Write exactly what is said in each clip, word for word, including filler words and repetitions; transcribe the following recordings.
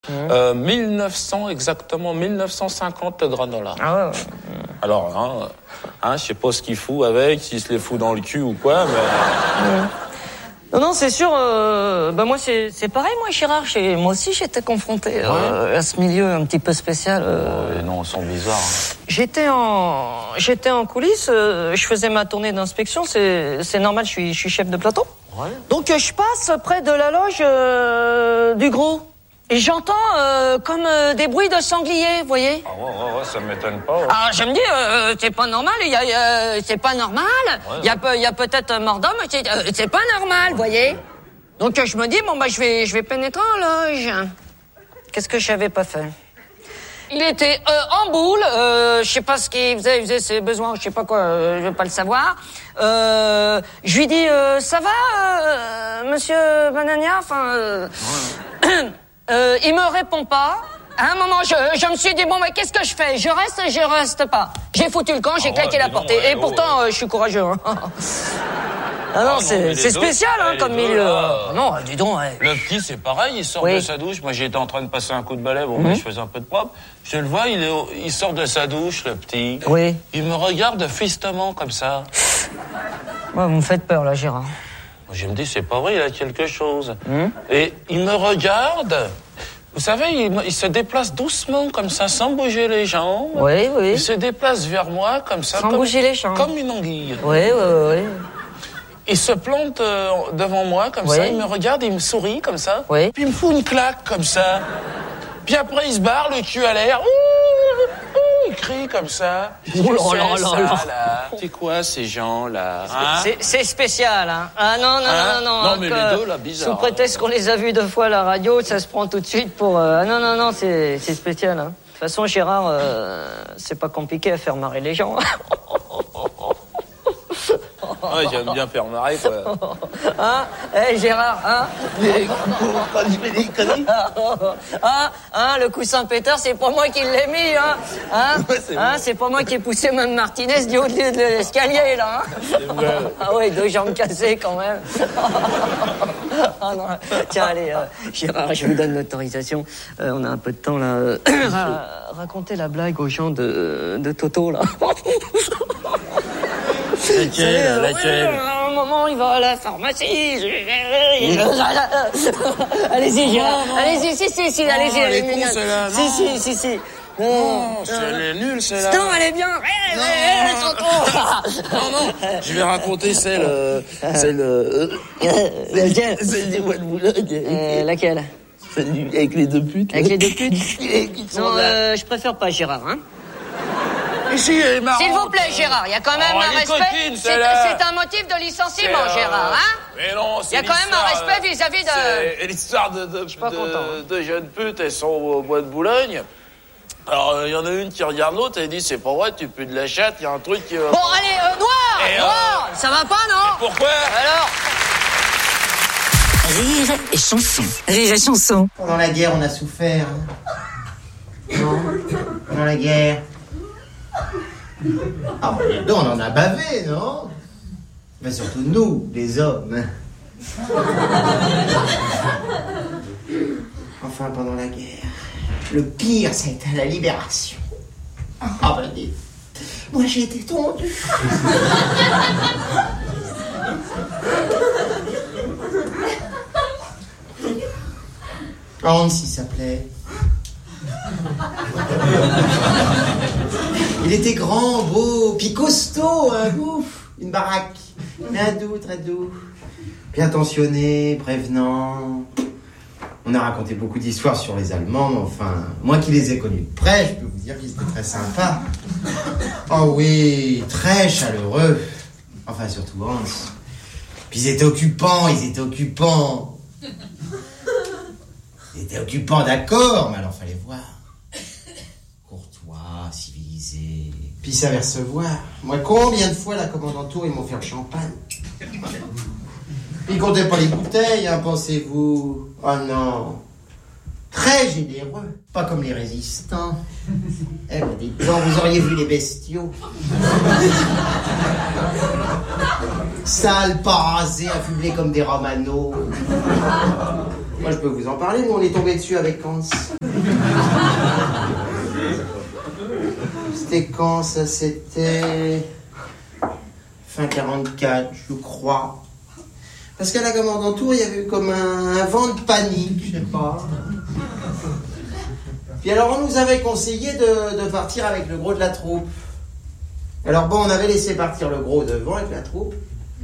Mmh. Euh, mille neuf cents exactement, mille neuf cent cinquante le granola. Ah ouais, ouais. Alors, hein, hein, je sais pas ce qu'il fout avec, s'il se les fout dans le cul ou quoi, mais... Mmh. Non, non, c'est sûr, euh, bah moi c'est, c'est pareil, moi, Gérard, j'ai, moi aussi j'étais confronté ouais. euh, à ce milieu un petit peu spécial. Euh, oh, non, ils sont bizarres. Hein. J'étais en, j'étais en coulisses, euh, je faisais ma tournée d'inspection, c'est, c'est normal, je suis, je suis chef de plateau. Ouais. Donc euh, je passe près de la loge euh, du gros. Et j'entends euh, comme euh, des bruits de sangliers, vous voyez. Ah ouais, ouais, ouais, ça m'étonne pas. Ouais. Ah, je me dis, euh, c'est pas normal, il y a, euh, c'est pas normal. Il ouais, y a, ouais. il y a peut-être un mort d'homme, c'est, euh, c'est pas normal, vous voyez. Donc euh, je me dis, bon bah je vais, je vais pénétrer en loge. Qu'est-ce que j'avais pas fait? Il était euh, en boule, euh, je sais pas ce qu'il faisait, il faisait ses besoins, je sais pas quoi, euh, je veux pas le savoir. Euh, je lui dis, euh, ça va, euh, monsieur Banania, enfin. Euh, ouais. Euh, il me répond pas. À un moment, je, je me suis dit, bon, mais qu'est-ce que je fais? Je reste, je reste pas. J'ai foutu le camp, j'ai ah claqué ouais, la porte. Et oh, pourtant, ouais. euh, je suis courageux. Hein. ah non, ah non c'est, c'est spécial deux, hein, comme milieu. Là, non, dis donc. Ouais. Le petit, c'est pareil, il sort oui. de sa douche. Moi, j'étais en train de passer un coup de balai, bon, mm-hmm. mais je faisais un peu de propre. Je le vois, il, est au, il sort de sa douche, le petit. Oui. Il me regarde fistement, comme ça. Ouais, vous me faites peur, là, Gérard. Je me dis, c'est pas vrai, il a quelque chose. Mmh. Et il me regarde. Vous savez, il, il se déplace doucement, comme ça, sans bouger les jambes. Oui, oui. Il se déplace vers moi, comme ça. Sans comme, bouger les jambes. Comme une anguille. Oui, oui, oui. Il se plante euh, devant moi, comme oui. ça. Il me regarde, il me sourit, comme ça. Oui. Puis il me fout une claque, comme ça. Puis après, il se barre, le cul à l'air. Ouh, ouh, il crie comme ça. Oh là là là là. C'est quoi, ces gens-là hein? c'est, c'est spécial, hein. Ah non, non, hein? non, non. Non, mais les deux, là, bizarre. Sous prétexte qu'on les a vus deux fois à la radio, ça se prend tout de suite pour... Euh... Ah non, non, non, c'est, c'est spécial, hein. De toute façon, Gérard, euh, c'est pas compliqué à faire marrer les gens. Ouais, j'aime bien faire marrer, quoi. Hein? Eh, hey, Gérard, hein? Hein? Hein? Le coussin pétard, c'est pas moi qui l'ai mis, hein? Hein? Ouais, c'est, hein? C'est pas moi qui ai poussé Mme Martinez du haut de l'escalier, là, hein? C'est vrai. Ah ouais, deux jambes cassées, quand même. Ah non. Tiens, allez, euh, Gérard, je vous donne l'autorisation. Euh, on a un peu de temps, là. Ra- racontez la blague aux gens de, de Toto, là. Laquelle, laquelle À un moment, il va à la pharmacie. Allez-y, Gérard. Allez-y, si, si, si, allez-y. Elle est con, celle-là. Si, si, si, si. Non, elle est nulle, celle-là. Non, elle est bien. Non, non, je vais raconter celle... Euh, celle... Euh, laquelle Celle des Bois de Boulogne. Euh, laquelle Celle du, avec les deux putes. Avec les deux putes Non, euh, je préfère pas, Gérard, hein. Ici, elle est marrante. S'il vous plaît, Gérard, il y a quand même oh, un respect. Copine, c'est, c'est un motif de licenciement, euh, Gérard, hein. Mais non, c'est il y a quand même un respect vis-à-vis de... C'est l'histoire de, de, je suis pas de, content. de jeunes putes, elles sont au Bois de Boulogne. Alors, il y en a une qui regarde l'autre, elle dit, c'est pas vrai, tu pues de la chatte, il y a un truc qui... Bon, allez, euh, noir, et noir, euh... ça va pas, non? Pourquoi? Alors... Rire et chanson. Rire et chanson. Pendant la guerre, on a souffert. Non, pendant la guerre... Ah, bon, on en a bavé, non? Mais surtout nous, les hommes. Enfin, pendant la guerre, le pire, ça a été la libération. Ah, ben, dis, moi, j'ai été tondu. Hans, il s'appelait. Il était grand, beau, puis costaud, un ouf, une baraque, mais un doux, très doux, bien intentionné, prévenant. On a raconté beaucoup d'histoires sur les Allemands, mais enfin, moi qui les ai connus de près, je peux vous dire qu'ils étaient très sympas. Oh oui, très chaleureux. Enfin, surtout Hans. Puis ils étaient occupants, ils étaient occupants. Ils étaient occupants, d'accord, mais alors fallait voir. Courtois, civilisé. Puis ils savaient recevoir. Moi, combien de fois la commandanture, ils m'ont fait le champagne. Ils comptaient pas les bouteilles, hein, pensez-vous. Oh non. Très généreux. Pas comme les résistants. Eh ben, dites donc, vous auriez vu les bestiaux. Sales, pas rasés, affublés comme des romanos. Moi, je peux vous en parler, nous, on est tombé dessus avec Hans. C'était quand, ça? C'était... fin quarante-quatre, je crois. Parce qu'à la Commandantour, il y avait eu comme un, un vent de panique, je sais pas. Puis alors, on nous avait conseillé de, de partir avec le gros de la troupe. Alors bon, on avait laissé partir le gros devant avec la troupe.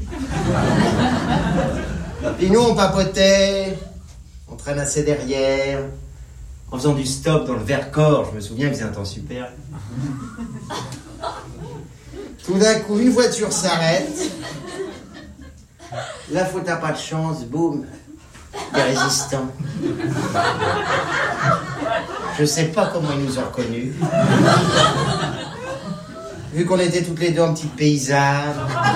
Puis nous, on papotait, on traînassait derrière, en faisant du stop dans le Vercors. Je me souviens, il faisait un temps super. Tout d'un coup, une voiture s'arrête. Là, faut t'as pas de chance, boum, des résistants. Je sais pas comment ils nous ont reconnus. Vu qu'on était toutes les deux en petites paysannes.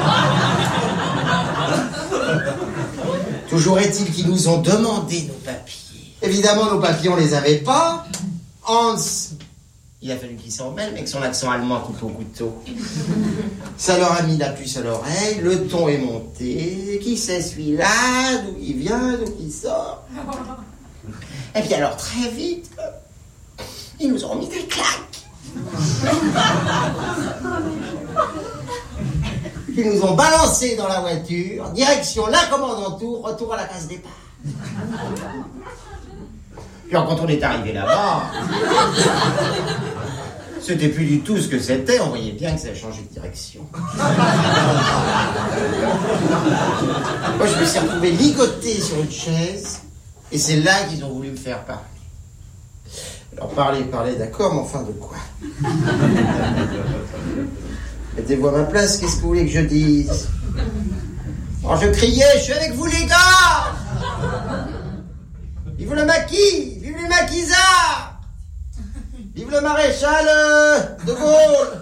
Toujours est-il qu'ils nous ont demandé nos papiers. Évidemment, nos papiers, on les avait pas. Hans, il a fallu qu'il s'en mêle, mais avec son accent allemand couteau au couteau. Ça leur a mis la puce à l'oreille, le ton est monté. Qui c'est celui-là? D'où il vient? D'où il sort? Et puis alors, très vite, ils nous ont mis des claques. Ils nous ont balancés dans la voiture, direction la Commandantour, retour à la case départ. Puis quand on est arrivé là-bas, c'était plus du tout ce que c'était, on voyait bien que ça a changé de direction. Moi, je me suis retrouvé ligoté sur une chaise, et c'est là qu'ils ont voulu me faire parler. Alors parler, parler, d'accord, mais enfin de quoi? Mettez-vous à ma place, qu'est-ce que vous voulez que je dise? Alors je criais, je suis avec vous les gars! Vive le maquis! Vive les maquisards! Vive le maréchal de Gaulle!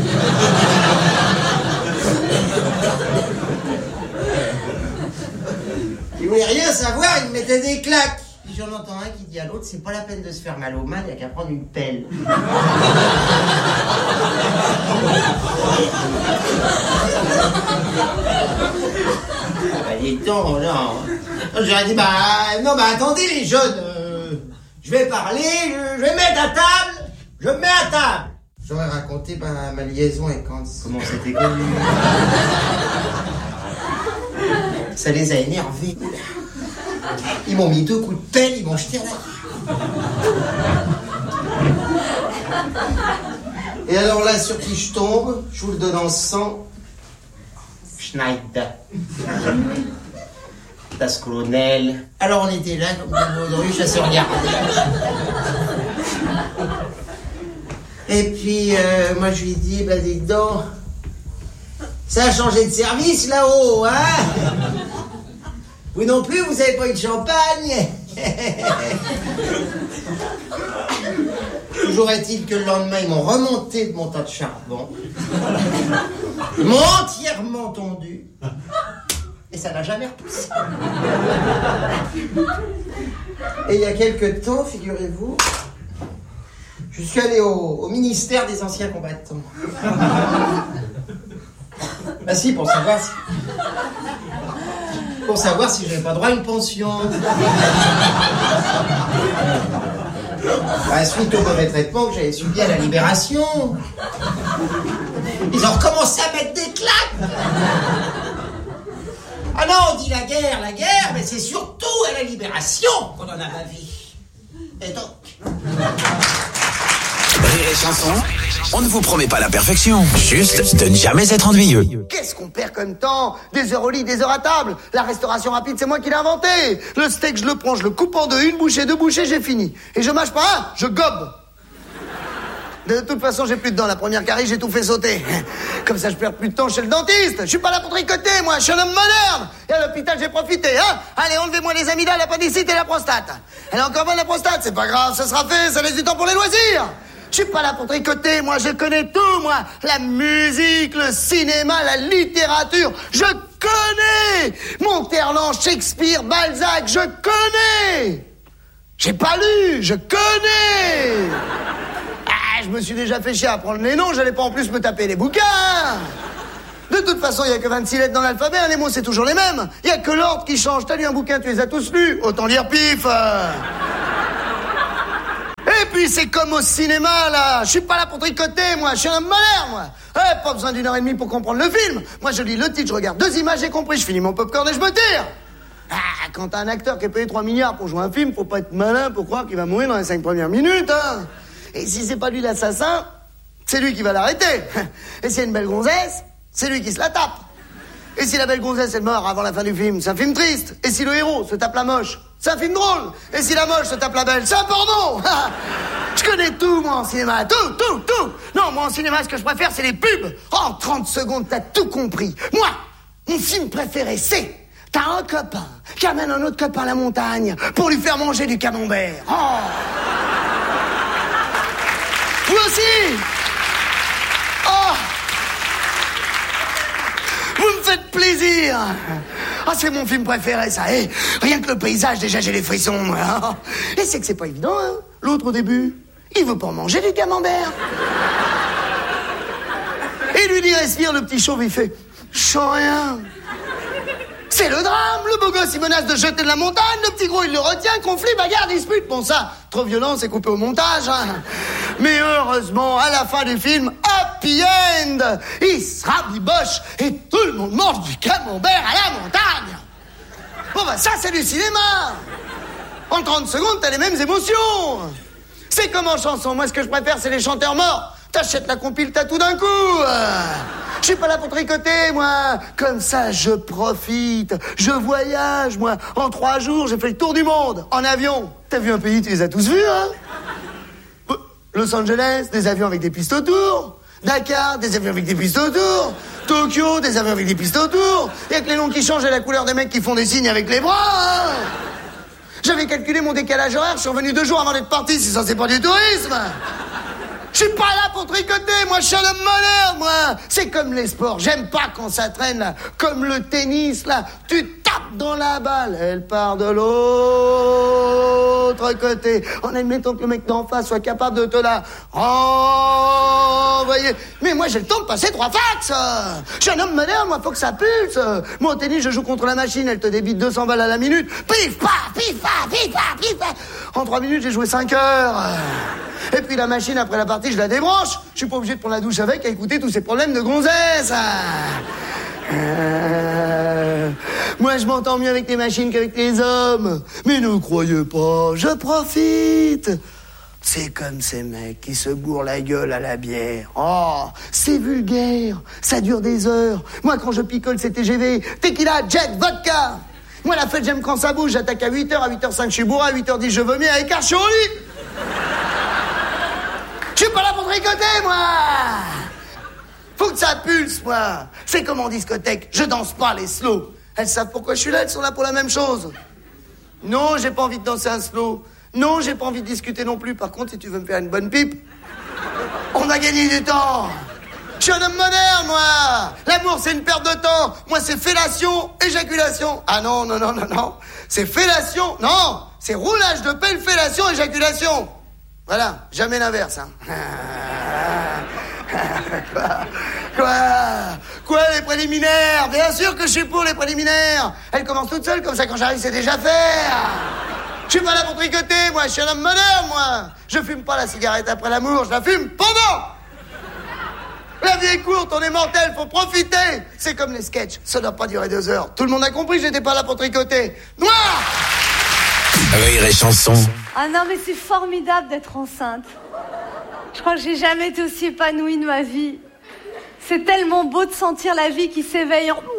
Il voulait rien savoir, il me mettait des claques. Puis j'en entends un qui dit à l'autre, c'est pas la peine de se faire mal au mal, il n'y a qu'à prendre une pelle. Bah, dis donc, non. J'aurais dit, bah, non, bah, attendez, les jeunes, euh, je vais parler, je, je vais mettre à table, je me mets à table. J'aurais raconté bah, ma liaison avec Hans, comment c'était connu. Ça les a énervés. Ils m'ont mis deux coups de pelle, ils m'ont jeté à la rue. Et alors là, sur qui je tombe, je vous le donne en sang. Schneider. Das Colonel. Alors on était là, comme des baudruches, à se regarder. Et puis, euh, moi je lui dis, bah dis donc, ça a changé de service là-haut, hein? Vous non plus, vous avez pas eu de champagne? Toujours est-il que le lendemain, ils m'ont remonté de mon tas de charbon. Ils m'ont entièrement tondu. Et ça n'a jamais repoussé. Et il y a quelque temps, figurez-vous, je suis allé au, au ministère des anciens combattants. Bah si, pour savoir si... Pour savoir si j'avais pas droit à une pension. Bah, suite au mauvais traitement que j'avais subi à la Libération. Ils ont recommencé à mettre des claques. Ah non, on dit la guerre, la guerre, mais c'est surtout à la Libération qu'on en a ma vie. Et donc... Rire et chanson, on ne vous promet pas la perfection, juste de ne jamais être ennuyeux. Qu'est-ce qu'on perd comme temps? Des heures au lit, des heures à table. La restauration rapide, c'est moi qui l'ai inventé. Le steak, je le prends, je le coupe en deux, une bouchée, deux bouchées, j'ai fini. Et je mâche pas un, je gobe. De toute façon, j'ai plus de dents. La première carie, j'ai tout fait sauter. Comme ça, je perds plus de temps chez le dentiste. Je suis pas là pour tricoter, moi. Je suis un homme moderne. Et à l'hôpital, j'ai profité, hein. Allez, enlevez-moi les amygdales, l'appendicite et la prostate. Elle est encore bonne, la prostate. C'est pas grave, ça sera fait. Ça laisse du temps pour les loisirs. Je suis pas là pour tricoter, moi. Je connais tout, moi. La musique, le cinéma, la littérature. Je connais. Monterland, Shakespeare, Balzac. Je connais. J'ai pas lu. Je connais. Ah, je me suis déjà fait chier à prendre les noms, j'allais pas en plus me taper les bouquins. De toute façon, il n'y a que vingt-six lettres dans l'alphabet, hein, les mots c'est toujours les mêmes. Il n'y a que l'ordre qui change. T'as lu un bouquin, tu les as tous lus. Autant lire pif. euh. Et puis c'est comme au cinéma, là. Je suis pas là pour tricoter, moi. Je suis un malheur, moi. Eh, pas besoin d'une heure et demie pour comprendre le film. Moi, je lis le titre, je regarde deux images, j'ai compris. Je finis mon popcorn et je me tire. Ah, quand t'as un acteur qui est payé trois milliards pour jouer un film, faut pas être malin pour croire qu'il va mourir dans les cinq premières minutes, hein. Et si c'est pas lui l'assassin, c'est lui qui va l'arrêter. Et s'il y a une belle gonzesse, c'est lui qui se la tape. Et si la belle gonzesse elle meurt avant la fin du film, c'est un film triste. Et si le héros se tape la moche, c'est un film drôle. Et si la moche se tape la belle, c'est un porno. Je connais tout, moi, en cinéma. Tout, tout, tout. Non, moi, en cinéma, ce que je préfère, c'est les pubs. En trente secondes, t'as tout compris. Moi, mon film préféré, c'est... T'as un copain qui amène un autre copain à la montagne pour lui faire manger du camembert. Oh. Vous aussi. Oh. Vous me faites plaisir. Ah, c'est mon film préféré, ça. Eh, rien que le paysage, déjà, j'ai les frissons. Moi. Et c'est que c'est pas évident, hein. L'autre, au début, il veut pas manger du camembert. Et lui dit, respire, le petit chauve, il fait, je sens rien. C'est le drame. Le beau gosse, il menace de jeter de la montagne. Le petit gros, il le retient. Conflit, bagarre, dispute. Bon, ça, trop violent, c'est coupé au montage. Hein. Mais heureusement, à la fin du film, happy end. Il se rabiboche et tout le monde mange du camembert à la montagne. Bon, bah, ça, c'est du cinéma. En trente secondes, t'as les mêmes émotions. C'est comme en chanson. Moi, ce que je préfère, c'est les chanteurs morts. T'achètes la compile, t'as tout d'un coup. Je suis pas là pour tricoter, moi. Comme ça, je profite. Je voyage, moi. En trois jours, j'ai fait le tour du monde. En avion. T'as vu un pays, tu les as tous vus, hein? Los Angeles, des avions avec des pistes autour. Dakar, des avions avec des pistes autour. Tokyo, des avions avec des pistes autour. Y'a que les noms qui changent et la couleur des mecs qui font des signes avec les bras, hein. J'avais calculé mon décalage horaire, je suis revenu deux jours avant d'être parti, si ça c'est pas du tourisme. Je suis pas là pour tricoter, moi je suis un homme moderne, moi. C'est comme les sports, j'aime pas quand ça traîne, là. Comme le tennis, là. Tu tapes dans la balle, elle part de l'autre côté. En admettant que le mec d'en face soit capable de te la renvoyer. Mais moi j'ai le temps de passer trois fax. Je suis un homme moderne, moi faut que ça pulse. Moi au tennis je joue contre la machine, elle te débite deux cents balles à la minute. Pif, paf, pif, paf, pif, paf, pif, paf. En trois minutes j'ai joué cinq heures. Et puis la machine, après la partie, je la débranche. Je suis pas obligé de prendre la douche avec à écouter tous ces problèmes de gonzesse. Euh... Moi, je m'entends mieux avec les machines qu'avec les hommes. Mais ne croyez pas, je profite. C'est comme ces mecs qui se bourrent la gueule à la bière. Oh, c'est vulgaire, ça dure des heures. Moi, quand je picole ces T G V, tequila, jet, vodka. Moi, la fête, j'aime quand ça bouge. J'attaque à huit heures, à huit heures cinq, je suis bourré, à huit heures dix, je vomis, à écart, je suis au lit. Je suis pas là pour tricoter, moi. Faut que ça pulse, moi. C'est comme en discothèque, je danse pas les slow. Elles savent pourquoi je suis là, elles sont là pour la même chose. Non, j'ai pas envie de danser un slow. Non, j'ai pas envie de discuter non plus. Par contre, si tu veux me faire une bonne pipe, on va gagner du temps. Je suis un homme moderne, moi. L'amour, c'est une perte de temps. Moi, c'est fellation, éjaculation. Ah non, non, non, non, non. C'est fellation, non. C'est roulage de pelle, fellation, éjaculation. Voilà, jamais l'inverse, hein. Quoi? Quoi? Quoi, les préliminaires? Bien sûr que je suis pour les préliminaires. Elles commencent toutes seules, comme ça, quand j'arrive, c'est déjà fait. Je suis pas là pour tricoter, moi, je suis un homme moderne, moi. Je fume pas la cigarette après l'amour, je la fume pendant. La vie est courte, on est mortel, faut profiter. C'est comme les sketchs, ça doit pas durer deux heures. Tout le monde a compris, j'étais pas là pour tricoter. Noir! Rire et chanson. Ah non, mais c'est formidable d'être enceinte. Je crois que j'ai jamais été aussi épanouie de ma vie. C'est tellement beau de sentir la vie qui s'éveille en...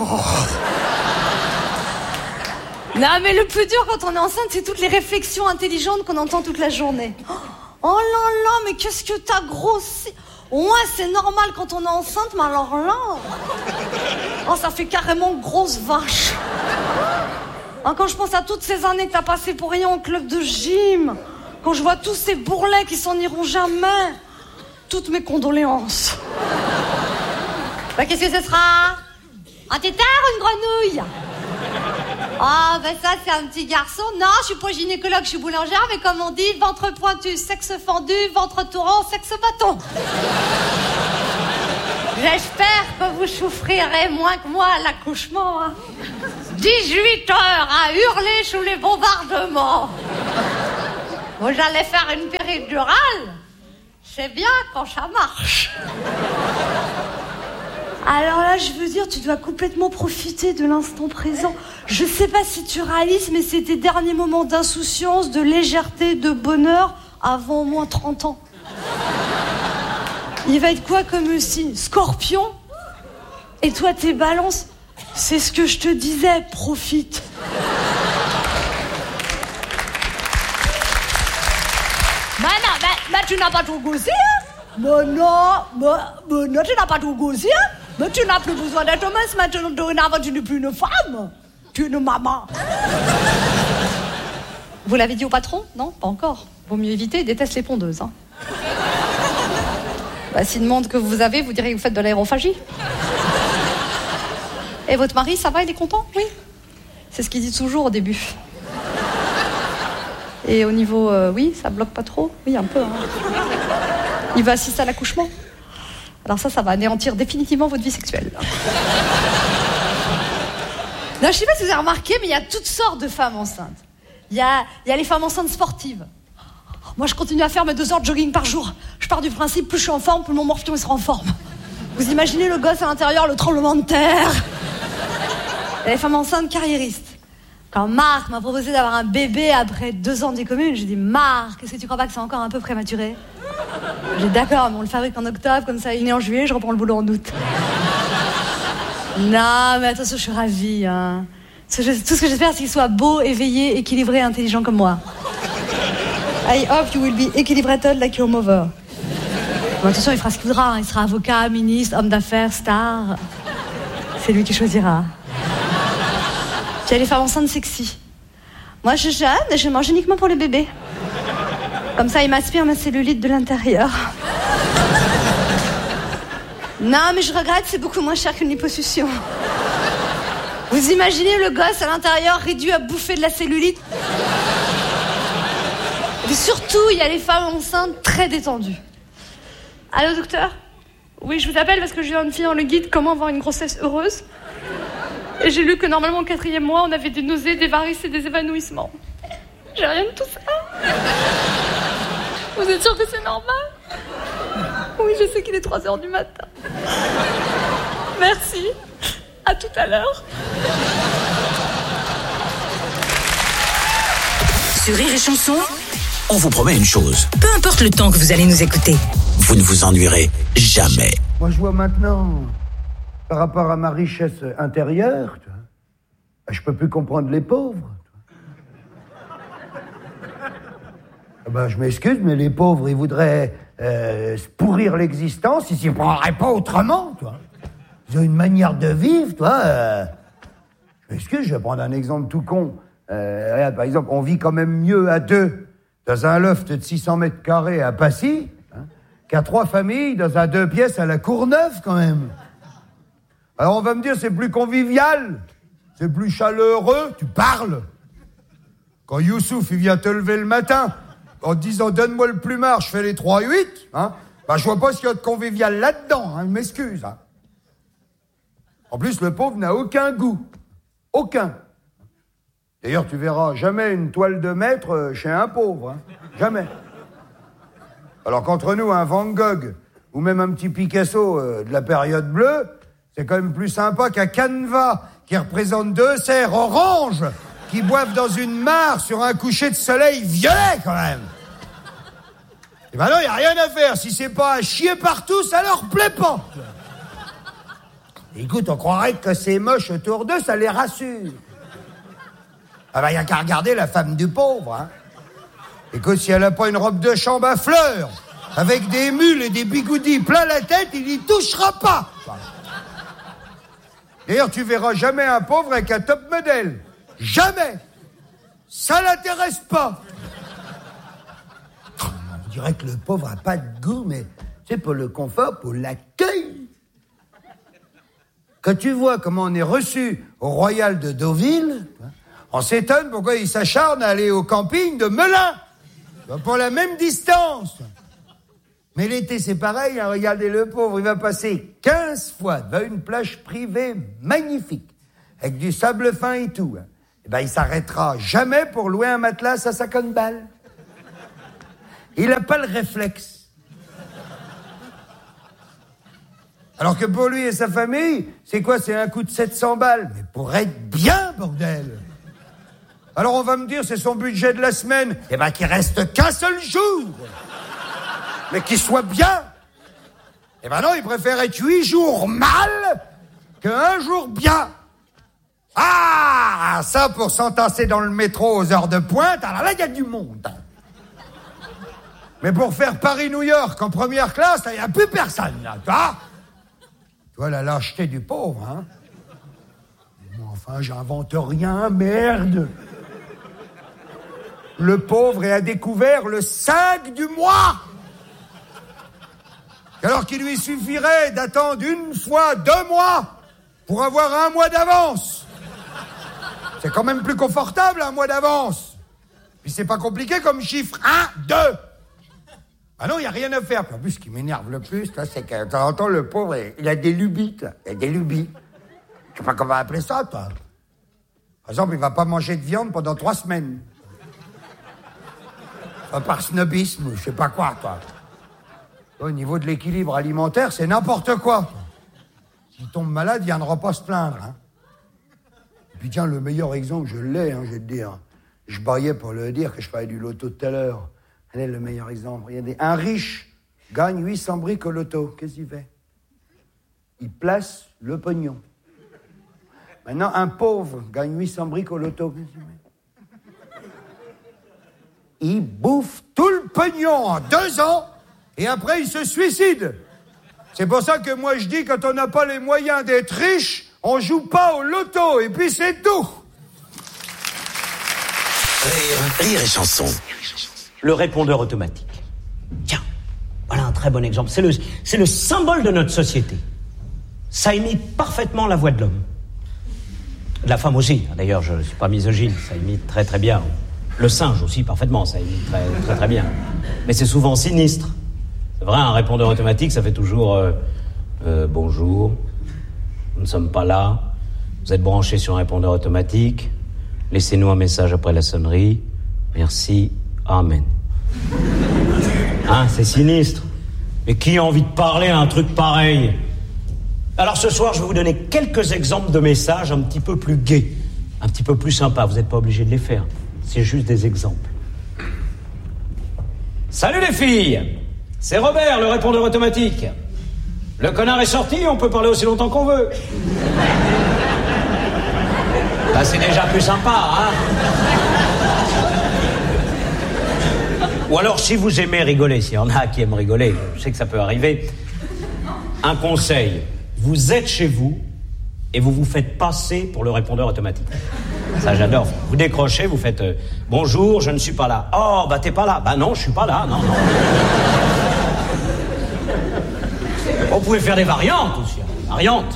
Non, mais le plus dur quand on est enceinte, c'est toutes les réflexions intelligentes qu'on entend toute la journée. Oh là là, mais qu'est-ce que t'as grossi. Ouais, c'est normal quand on est enceinte, mais alors là... Oh, ça fait carrément grosse vache. Hein, quand je pense à toutes ces années que t'as passées pour rien au club de gym, quand je vois tous ces bourrelets qui s'en iront jamais, toutes mes condoléances. Bah, qu'est-ce que ce sera? Un tétard ou une grenouille? Ah, bah ça, c'est un petit garçon. Non, je suis pas gynécologue, je suis boulangère, mais comme on dit, ventre pointu, sexe fendu, ventre tourant, sexe bâton. J'espère que vous souffrirez moins que moi à l'accouchement. Hein. dix-huit heures à hurler sous les bombardements. Vous allez faire une péridurale. C'est bien quand ça marche. Alors là, je veux dire, tu dois complètement profiter de l'instant présent. Je sais pas si tu réalises, mais c'est tes derniers moments d'insouciance, de légèreté, de bonheur avant au moins trente ans. Il va être quoi comme signe? Scorpion? Et toi, t'es balance? C'est ce que je te disais, profite. Mais non, mais, mais tu n'as pas tout goûté, hein? Mais non, mais, mais non, tu n'as pas tout goûté, hein? Mais tu n'as plus besoin d'être mince maintenant, dorénavant, tu n'es plus une femme. Tu es une maman. Vous l'avez dit au patron? Non, pas encore. Vaut mieux éviter, il déteste les pondeuses, hein. Bah, s'il demande que vous avez, vous direz que vous faites de l'aérophagie. Et votre mari, ça va, il est content? Oui. C'est ce qu'il dit toujours au début. Et au niveau, euh, oui, ça bloque pas trop? Oui, un peu. Hein. Il va assister à l'accouchement. Alors ça, ça va anéantir définitivement votre vie sexuelle. Non, je sais pas si vous avez remarqué, mais il y a toutes sortes de femmes enceintes. Il y a, il y a les femmes enceintes sportives. Moi, je continue à faire mes deux heures de jogging par jour. Je pars du principe, plus je suis en forme, plus mon morpion il sera en forme. Vous imaginez le gosse à l'intérieur, le tremblement de terre. Il y a les femmes enceintes carriéristes. Quand Marc m'a proposé d'avoir un bébé après deux ans des communes, j'ai dit, Marc, est-ce que tu crois pas que c'est encore un peu prématuré? J'ai dit, d'accord, mais on le fabrique en octobre, comme ça il est né en juillet, je reprends le boulot en août. Non, mais attention, je suis ravie. Hein. Tout ce que j'espère, c'est qu'il soit beau, éveillé, équilibré, intelligent comme moi. I hope you will be equilibrated like your mother. Bon, attention, il fera ce qu'il voudra. Hein. Il sera avocat, ministre, homme d'affaires, star. C'est lui qui choisira. Puis il y a les femmes enceintes sexy. Moi, je jeûne et je mange uniquement pour les bébés. Comme ça, il m'aspire ma cellulite de l'intérieur. Non, mais je regrette, c'est beaucoup moins cher qu'une liposuction. Vous imaginez le gosse à l'intérieur réduit à bouffer de la cellulite? Et surtout, il y a les femmes enceintes très détendues. Allô, docteur? Oui, je vous appelle parce que je viens de finir le guide « Comment avoir une grossesse heureuse ». Et j'ai lu que normalement au quatrième mois, on avait des nausées, des varices et des évanouissements. J'ai rien de tout ça. Vous êtes sûr que c'est normal? Oui, je sais qu'il est trois heures du matin. Merci. À tout à l'heure. Sur Rire et Chanson, On vous promet une chose. peu importe le temps que vous allez nous écouter. Vous ne vous ennuierez jamais. Moi, je vois maintenant, par rapport à ma richesse intérieure, tu vois, je peux plus comprendre les pauvres. Ah ben, je m'excuse, mais les pauvres, ils voudraient euh, se pourrir l'existence, ils s'y prendraient pas autrement, tu vois. Ils ont une manière de vivre, toi. Euh... Je m'excuse, je vais prendre un exemple tout con. Euh, regarde, par exemple, on vit quand même mieux à deux dans un loft de six cents mètres carrés à Passy, hein, qu'à trois familles dans un deux pièces à la Courneuve, quand même. Alors on va me dire, c'est plus convivial, c'est plus chaleureux, tu parles. Quand Youssouf, il vient te lever le matin, en te disant, donne-moi le plumard, je fais les trois huit, hein, ben je vois pas ce qu'il y a de convivial là-dedans, hein, je m'excuse, hein. En plus, le pauvre n'a aucun goût. Aucun. D'ailleurs, tu verras jamais une toile de maître chez un pauvre, hein. Jamais. Alors qu'entre nous, un Van Gogh, ou même un petit Picasso euh, de la période bleue, c'est quand même plus sympa qu'un canevas qui représente deux cerfs oranges qui boivent dans une mare sur un coucher de soleil violet, quand même. Et ben non, il n'y a rien à faire. Si c'est pas à chier partout, ça leur plaît pas. Écoute, on croirait que c'est moche autour d'eux, ça les rassure. Ah ben, il n'y a qu'à regarder la femme du pauvre, hein. Écoute, si elle n'a pas une robe de chambre à fleurs, avec des mules et des bigoudis plein la tête, il n'y touchera pas. D'ailleurs, tu verras jamais un pauvre avec un top modèle. Jamais. Ça l'intéresse pas. On dirait que le pauvre a pas de goût, mais c'est pour le confort, pour l'accueil. Quand tu vois comment on est reçu au Royal de Deauville, on s'étonne pourquoi il s'acharne à aller au camping de Melun. Pour la même distance. Mais l'été, c'est pareil, hein, regardez le pauvre, il va passer quinze fois devant une plage privée magnifique, avec du sable fin et tout. Hein. Et ben, il s'arrêtera jamais pour louer un matelas à cinquante balles. Il n'a pas le réflexe. Alors que pour lui et sa famille, c'est quoi? C'est un coup de sept cents balles. Mais pour être bien, bordel. Alors on va me dire, c'est son budget de la semaine. Eh ben, qu'il reste qu'un seul jour. Mais qu'il soit bien. Eh ben non, il préfère être huit jours mal qu'un jour bien. Ah, ça pour s'entasser dans le métro aux heures de pointe, alors là, il y a du monde. Mais pour faire Paris-New York en première classe, il n'y a plus personne, là, tu vois? Tu vois la lâcheté du pauvre, hein? Bon, enfin, j'invente rien, merde. Le pauvre est à découvert le cinq du mois. Alors qu'il lui suffirait d'attendre une fois deux mois pour avoir un mois d'avance. C'est quand même plus confortable, un mois d'avance. Puis c'est pas compliqué comme chiffre. Un, deux. Ah non, il n'y a rien à faire. Puis en plus, ce qui m'énerve le plus, là, c'est que de temps en temps, le pauvre, il a des lubies, là. Il a des lubies. Je sais pas comment appeler ça, toi. Par exemple, il va pas manger de viande pendant trois semaines. Enfin, par snobisme, je sais pas quoi, toi. Au niveau de l'équilibre alimentaire, c'est n'importe quoi. S'il tombe malade, il viendra pas se plaindre. Hein. Et puis tiens, le meilleur exemple, je l'ai, hein, je vais te dire. Je baillais pour le dire que je parlais du loto tout à l'heure. Quel est le meilleur exemple? Regardez, un riche gagne huit cents briques au loto. Qu'est-ce qu'il fait? Il place le pognon. Maintenant, un pauvre gagne huit cents briques au loto. Qu'est-ce qu'il fait? Il bouffe tout le pognon en deux ans. Et après, il se suicide. C'est pour ça que moi, je dis, quand on n'a pas les moyens d'être riche, on joue pas au loto, et puis c'est tout. Rire, rire et chanson. Le répondeur automatique. Tiens, voilà un très bon exemple. C'est le, c'est le symbole de notre société. Ça imite parfaitement la voix de l'homme. De la femme aussi. D'ailleurs, je ne suis pas misogyne, ça imite très très bien. Le singe aussi, parfaitement, ça imite très très, très bien. Mais c'est souvent sinistre. C'est vrai, un répondeur automatique, ça fait toujours euh, euh, bonjour, nous ne sommes pas là, vous êtes branché sur un répondeur automatique, laissez-nous un message après la sonnerie, merci, amen. Hein, c'est sinistre. Mais qui a envie de parler à un truc pareil? Alors ce soir, je vais vous donner quelques exemples de messages un petit peu plus gais, un petit peu plus sympas, vous n'êtes pas obligés de les faire, c'est juste des exemples. Salut les filles! C'est Robert, le répondeur automatique. Le connard est sorti, on peut parler aussi longtemps qu'on veut. Là, c'est déjà plus sympa, hein? Ou alors, si vous aimez rigoler, s'il y en a qui aiment rigoler, je sais que ça peut arriver, un conseil, vous êtes chez vous et vous vous faites passer pour le répondeur automatique. Ça, j'adore. Vous décrochez, vous faites euh, « Bonjour, je ne suis pas là. » « Oh, bah t'es pas là. »« Bah non, je suis pas là. Non, non. » Vous pouvez faire des variantes aussi. Variantes.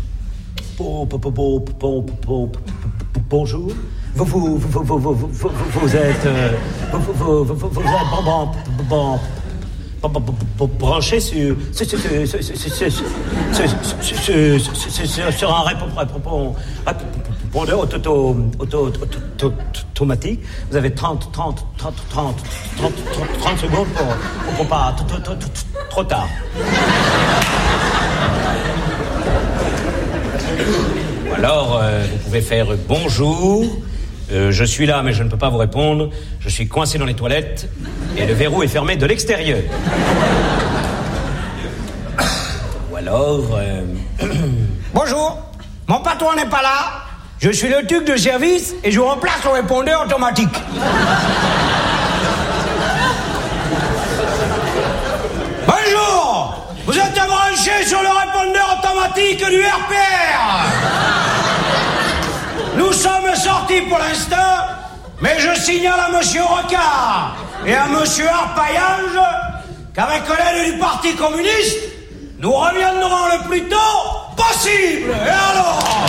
Bonjour. Vous, vous, vous, vous, vous, vous, vous êtes... Vous, vous, vous, vous, vous êtes bon, bon, bon, branché sur... Sur un répondeur automatique. Vous avez trente, trente, trente, trente, trente, trente secondes pour, pour pas... Trop tard. Ou alors, euh, vous pouvez faire « Bonjour, euh, je suis là mais je ne peux pas vous répondre. Je suis coincé dans les toilettes et le verrou est fermé de l'extérieur. » Ou alors... Euh... Bonjour, mon patron n'est pas là. Je suis le tuc de service et je remplace le répondeur automatique. Bonjour, vous êtes branché sur le répondeur automatique du R P R. Nous sommes sortis pour l'instant, mais je signale à Monsieur Rocard et à Monsieur Arpaillage qu'avec l'aide du Parti communiste, nous reviendrons le plus tôt possible. Et alors?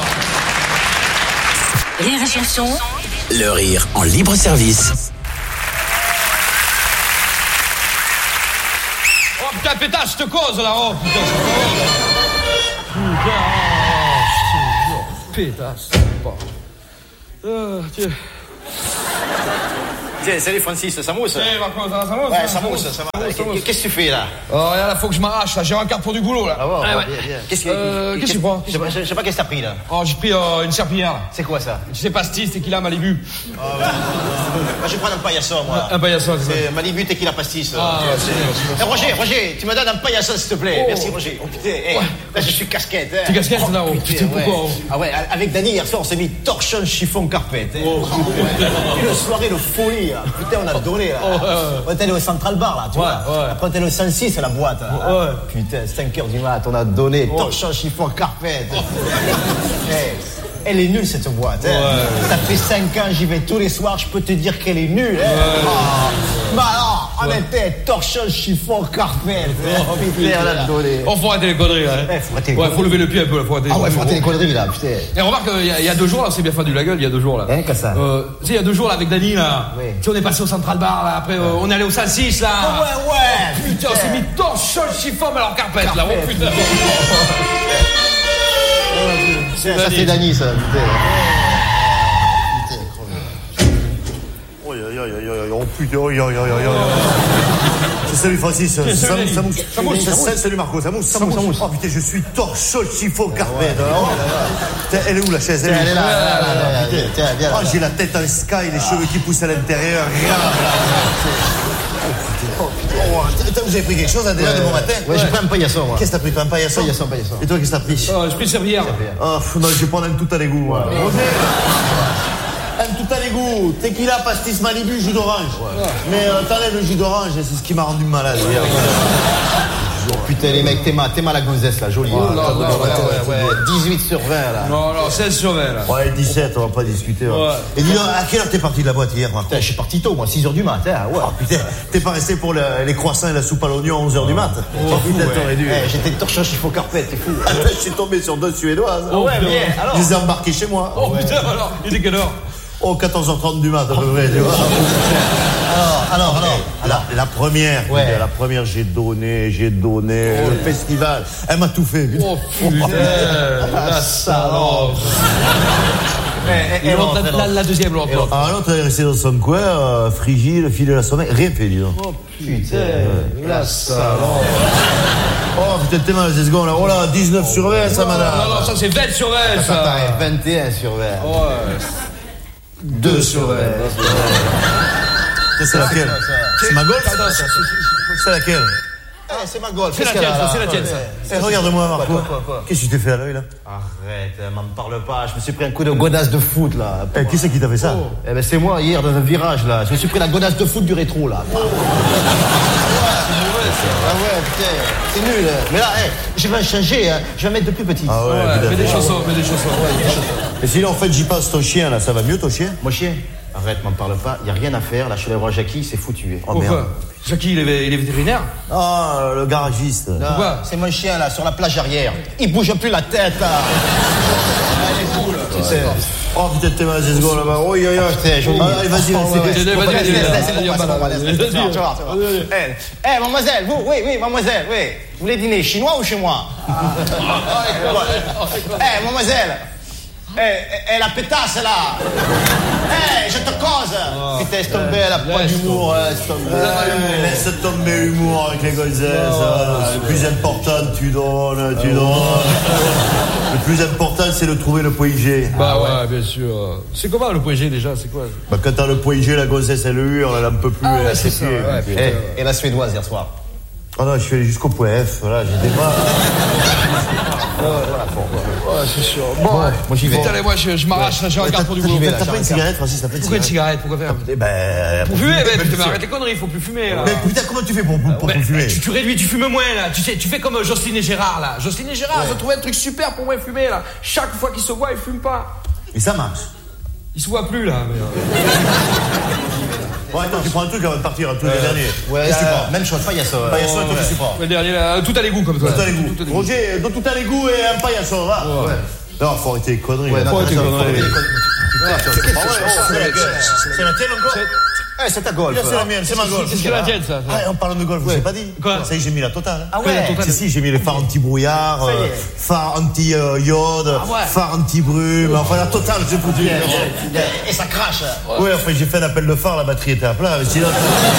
Rire et chanson. Le rire en libre service. Oh putain, pétasse, je te cause là, oh putain, c'est pas vrai. Putain, pétasse, bon. Euh, tiens. Tiens, salut Francis, ça mousse? Eh, Marco, ça, ça mousse? Ouais, ça mousse, ça mousse. Qu'est-ce que tu fais là? Oh, regarde, là, faut que je m'arrache, là, j'ai un quart pour du boulot, là. Ah bon, ah, ouais. bien, bien. Qu'est-ce que euh, qu'est-ce que tu prends? Je sais pas, je sais pas qu'est-ce que t'as pris là. Oh, j'ai pris euh, une serpillière, là. C'est quoi ça? Tu sais, pastis, tequila, Malibu. Oh, ouais. Moi, je vais prendre un paillasson, moi. Un paillasson, c'est ça. Malibu, tequila, pastis. Ah, ouais, c'est eh, Roger, Roger, tu me donnes un paillasson, s'il te plaît. Oh. Merci, Roger. Oh putain, hey, ouais. Là, je suis casquette. Hein. Tu casquette, là, oh, putain, ouais. pourquoi? Ah ouais, avec Dany, hier soir, on s'est mis torchon, chiffon, carpette. Hein. Oh, une soirée de folie, là. Putain, on a donné, là. Oh, euh... On est allé au Central Bar, là, tu ouais, vois. Ouais. Après, on est allé au cent six, la boîte, là. Ouais. Putain, cinq heures du mat, on a donné oh. torchon, chiffon, carpette. Oh. Hey. Elle est nulle, cette boîte. Hein. Ouais. Ça fait cinq ans, j'y vais tous les soirs, je peux te dire qu'elle est nulle. Hein. Ouais. Oh. Bah alors, on ouais. était torchon, chiffon, carpette. Oh, putain, on a donné. Oh, faut arrêter les conneries, là. Hein. Eh, faut arrêter les ouais, conneries. Faut lever le pied un peu, là. Faut arrêter ah ouais, faut arrêter les conneries, là, putain. Et remarque, il y, y a deux jours, là, on s'est bien fait de la gueule, il y a deux jours, là. Hein, qu'est-ce ça? Euh, tu sais, il y a deux jours, là, avec Dany, là. Oui. Tu sais, on est passé au Central Bar, là. Après, euh, on est allé au cent six, là. Oh, ouais, ouais. Putain, on s'est mis torchon, chiffon, mais alors carpette, carpette, là. Oh, putain. C'est ça, c'est Dany, ça, putain. Oh putain, oh, oh, oh, oh, oh. Salut Francis, ça mousse, ça mousse, salut Marco, ça mousse, ça mousse. Oh putain, je suis torchon, chiffon, carpette. Elle est où la chaise? Elle est là, là, là. Oh, j'ai la tête en sky, les cheveux qui poussent à l'intérieur. Oh putain, vous avez pris quelque chose là, déjà de bon matin? Ouais, j'ai pris un paillasson, moi. Qu'est-ce que t'as pris? Toi, un paillasson? Paillasson, paillasson. Et toi, qu'est-ce que t'as pris? Oh, j'ai pris servière. Oh, non, je vais prendre un tout à l'égout. Ouais. Un tout à l'égout, tequila, pastis, Malibu, jus d'orange. Ouais. Mais euh, t'enlèves le jus d'orange, c'est ce qui m'a rendu malade. Hier. Oh putain, les mecs, t'es mal, t'es mal la gonzesse là, jolie. Oh là là, ouais, ouais, ouais, dix-huit sur vingt là. Non, non, seize sur vingt là. Ouais, dix-sept, on va pas discuter. Ouais. Et dis-donc, à quelle heure t'es parti de la boîte hier, Marco? Putain, je suis parti tôt, moi, six heures du matin. Ouais. Oh putain, t'es pas resté pour le, les croissants et la soupe à l'oignon à onze heures du mat? Oh, oh putain, t'aurais dû. Eh, j'étais torchon, chiffon, carpette, t'es fou. Je suis tombé sur deux Suédoises. Oh ouais, bien, alors. Je les ai embarqués chez moi. Oh putain, alors, il est quelle heure? Oh, quatorze heures trente du mat, à peu près, tu vois. Alors, alors, alors, alors, la première, ouais. La première, j'ai donné, j'ai donné, oh, le festival. Elle m'a tout fait. Oh, putain, la salope. Et, et, et l'autre, la, la, la deuxième, l'autre. Ah, l'autre, elle est restée dans son coin, euh, frigide, filer la sommeil, rien fait, dis donc. Oh, putain, la salope. Oh, putain, t'es mal, ces secondes, là. Oh là, dix-neuf sur vingt, ça, madame. Non, non, ça, c'est vingt sur vingt, ça. Ça vingt et un sur vingt. Ouais. deux sur vingt. C'est laquelle? C'est ma golf? C'est laquelle? Eh, c'est ma golf. C'est la tienne, ça, c'est la tienne, ça. Eh, regarde-moi, Marco. Qu'est-ce que tu t'es fait à l'œil, là? Arrête, m'en parle pas. Je me suis pris un coup de godasse de foot, là. Eh, qui c'est qui t'a fait ça? Oh. Eh ben, c'est moi, hier, dans un virage, là. Je me suis pris la godasse de foot du rétro, là. Oh. Ah ouais, putain, c'est nul. Mais là, hey, je vais changer, hein. Je vais mettre de plus petit. Ah ouais, ouais mets des chaussons, mets des chaussons. Ouais, des chaussons. Et sinon, en fait, j'y passe ton chien, là. Ça va mieux, ton chien? Mon chien? Arrête, m'en parle pas. Y a rien à faire. Là, je suis allé voir Jackie, c'est foutu. Oh, merde. Jackie, il est, il est vétérinaire? Ah, le garagiste. Pourquoi? C'est mon chien, là, sur la plage arrière. Il bouge plus la tête, là. Elle est cool. Tu sais. Oh putain, t'es mal, c'est secondes là-bas. Oh, yo, yo. Putain, joli. Allez, vas-y, vas-y. C'est bon, c'est bon, tu vas voir. Eh, mademoiselle, vous, oui, oui, mademoiselle, oui. Vous voulez dîner chinois ou chez moi? Eh, mademoiselle. Eh, eh, la pétasse, là. Eh, je te cause. Oh, putain, laisse tomber, elle a pas d'humour. Laisse tomber. Laisse tomber l'humour avec les gonzesses. Oh, le plus important, tu donnes, tu donnes. Le plus important, c'est de trouver le point G. Bah ouais, bien sûr. C'est comment le point G déjà? C'est quoi? Bah quand t'as le point G, la gonzesse, elle hurle, elle en peut plus, ah, elle ouais, c'est ça. Ouais, et, ouais. et la suédoise hier soir? Ah non, je suis allé jusqu'au point F, voilà, j'étais pas... Voilà, bon, ouais, c'est sûr. Bon, bon ouais. Moi j'y vais. Allez, moi je, je m'arrache, là, j'ai un quart pour du boulot. T'as pas une cigarette, Francis? T'as pas une cigarette? Pourquoi une cigarette? Pourquoi faire? Eh ben. Pour fumer, mais putain, arrête les conneries, il faut plus fumer, là. Mais putain, comment tu fais pour, pour, pour mais, fumer? Tu, tu réduis, tu fumes moins, là. Tu sais, tu fais comme Jocelyne et Gérard, là. Jocelyne et Gérard, ils ont trouvé un truc super pour moins fumer, là. Chaque fois qu'ils se voient, ils fument pas. Et ça marche? Ils se voient plus, là. Mais... Bon, attends, tu prends un truc avant de partir, un truc le dernier. Ouais, qu'est-ce que tu prends? Même chose, paillasson. Paillasson, toi, qu'est-ce que tu prends? Le dernier, là, tout à l'égout, comme toi. Tout à l'égout. Roger, tout à l'égout et un paillasson, va. Ouais. Non, faut arrêter les conneries. Ouais, faut arrêter les conneries. C'est la tienne encore? Eh, c'est ta golf. C'est la mienne, c'est ma golf. C'est la tienne, ça. Ah, on parle de golf, je vous ai pas dit. Quoi? Ça y est, j'ai mis la totale. Ah ouais. Si, si, j'ai mis les phares anti-brouillard, Ça y est. euh, phares anti-iode, Ah ouais. phares anti-brume, enfin la totale, j'ai foutu. Et ça crache. Oui, enfin j'ai fait un appel de phare, la batterie était à plat, mais sinon...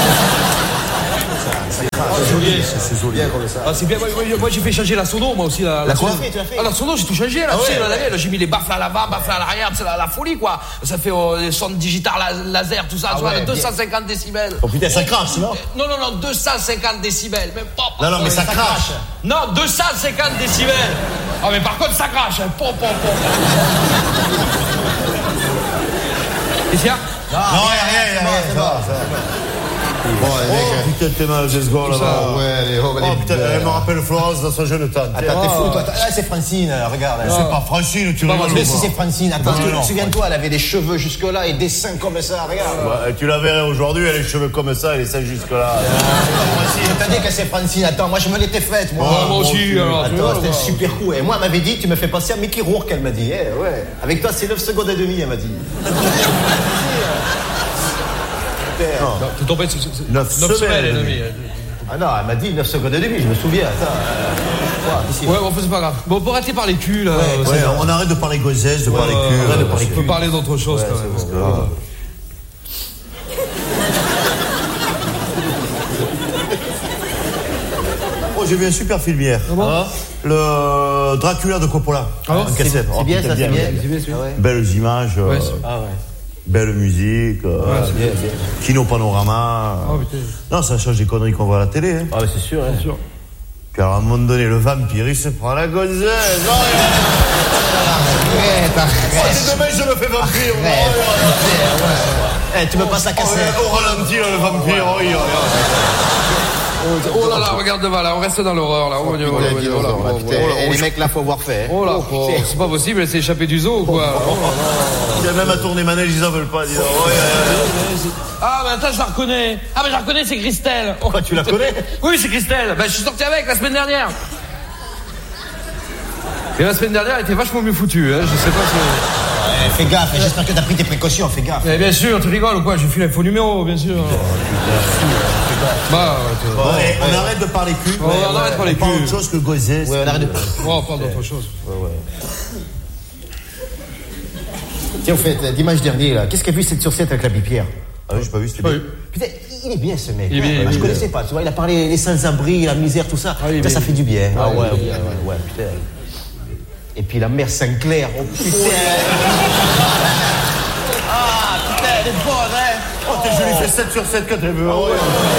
C'est joli. C'est joli. Ah, c'est bien. Moi, moi, moi, j'ai fait changer la sono, moi aussi. La, La quoi? sono. Ah, la sono, j'ai tout changé, là. Ah tu sais, ouais. là, là, j'ai mis les baffles à l'avant, baffles à l'arrière, c'est la, la folie, quoi. Ça fait euh, les sons digital la- laser, tout ça, Ah tu vois, ouais, deux cent cinquante décibels. Oh putain, ça crache, non? Non, non, non, deux cent cinquante décibels. Même pas. Non, non, mais ça crache. Non, deux cent cinquante décibels. Ah, mais par contre, ça crache. Hein. Pom, pom, pom. Qu'est-ce qu'il y a? Non, rien, rien, rien, ça va, ça va. Bon, les mecs, putain, t'es mal, j'ai ce gars là-bas. Ouais, les Oh putain, elle me rappelle Florence dans son jeune temps. Attends, t'es fou, toi. Ah, c'est Francine, regarde. C'est pas Francine, tu rigoles. Mais si c'est Francine, attends, Non, non. souviens-toi, elle avait des cheveux jusque-là et des seins comme ça, regarde. Ouais, tu la verrais aujourd'hui, elle a les cheveux comme ça, elle est seins jusque-là. Francine, t'as dit que c'est Francine, attends, moi je me l'étais faite, moi. Ouais, moi aussi, alors, tu vois, Attends, c'était moi. super cool. Et moi, elle m'avait dit, tu me fais penser à Mickey Rourke, elle m'a dit. Eh, ouais. Avec toi, c'est neuf secondes et demie, elle m'a dit. Non, t'es tombé sur Neuf semaines et demie. Ah non, elle m'a dit neuf secondes et demie, je me souviens. Attends. euh, quoi, ici. Ouais, bon, c'est pas grave. Bon, on peut arrêter par les culs, là. Ouais, ouais, on arrête de parler gonzesse, de parler cul. Ouais, de on parler peut cul. parler d'autre chose, quand même. parce que, Oh, j'ai vu un super film hier. Le Dracula de Coppola. Ah bon En cassette. C'est Oh, bien, putain, ça, c'est bien. C'est bien, c'est bien. Ah ouais. Belles images, euh, Ouais, c'est- Ah ouais. belle musique, euh, c'est bien, bien. Kino Panorama. Oh, putain. Non, ça change des conneries qu'on voit à la télé. Hein. Ah, c'est sûr, hein. Bien sûr. Puis alors, à un moment donné, le vampire, il se prend la gonzesse. Oh, Arrête, oh, arrête. c'est demain, je me fais vampire. Oh, Arrête. oh, oh. Eh, tu me passes la Oh, cassette. au ralenti, là, le vampire. Oh, il- Oh là là, regarde devant, là, on reste dans l'horreur, là. Oh, Putain, oh là, oh là, oh là, putain, oh putain, là, et oh les là. mecs là, faut avoir fait. hein. Oh là, Oh, oh, putain. c'est pas possible, elle s'est échappée du zoo ou quoi? Oh là là. Il y a même à tourner manège, ils en veulent pas. Dis donc. Oh, yeah. Ah, mais attends, je la reconnais. Ah, mais je la reconnais, c'est Christelle. Oh, Quoi, tu la connais? Oui, c'est Christelle. Ben, je suis sorti avec la semaine dernière. Et la semaine dernière, elle était vachement mieux foutue, hein. Je sais pas si. Eh, fais gaffe, j'espère que t'as pris tes précautions, fais gaffe. Eh bien sûr, tu rigoles ou quoi? J'ai filé un faux numéro, bien sûr. Bah, ouais, tu vois. Bon, allez, on arrête de parler cul. Ouais, on arrête de parler On parle cul. autre chose que gonzesse. Ouais, on arrête de. Oh, on parle d'autre chose. Tiens, au fait, dimanche dernier, là, qu'est-ce qu'a vu cette sur sept avec la Bipierre? Ah oui, j'ai pas vu, c'était Pas bien. vu. Putain, il est bien ce mec. Il est bien, Ah, il est je bien. connaissais pas, tu vois, il a parlé des sans-abri, la misère, tout ça. Ah, il est Putain, bien. ça fait du bien. Ah, Ah il est ouais, bien. ouais, ouais, ouais, putain. Et puis la mère Sinclair, oh putain. Ah, putain, elle est bonne, hein. Oh, t'es joli, fait sept sur sept quand elle veut. Oh,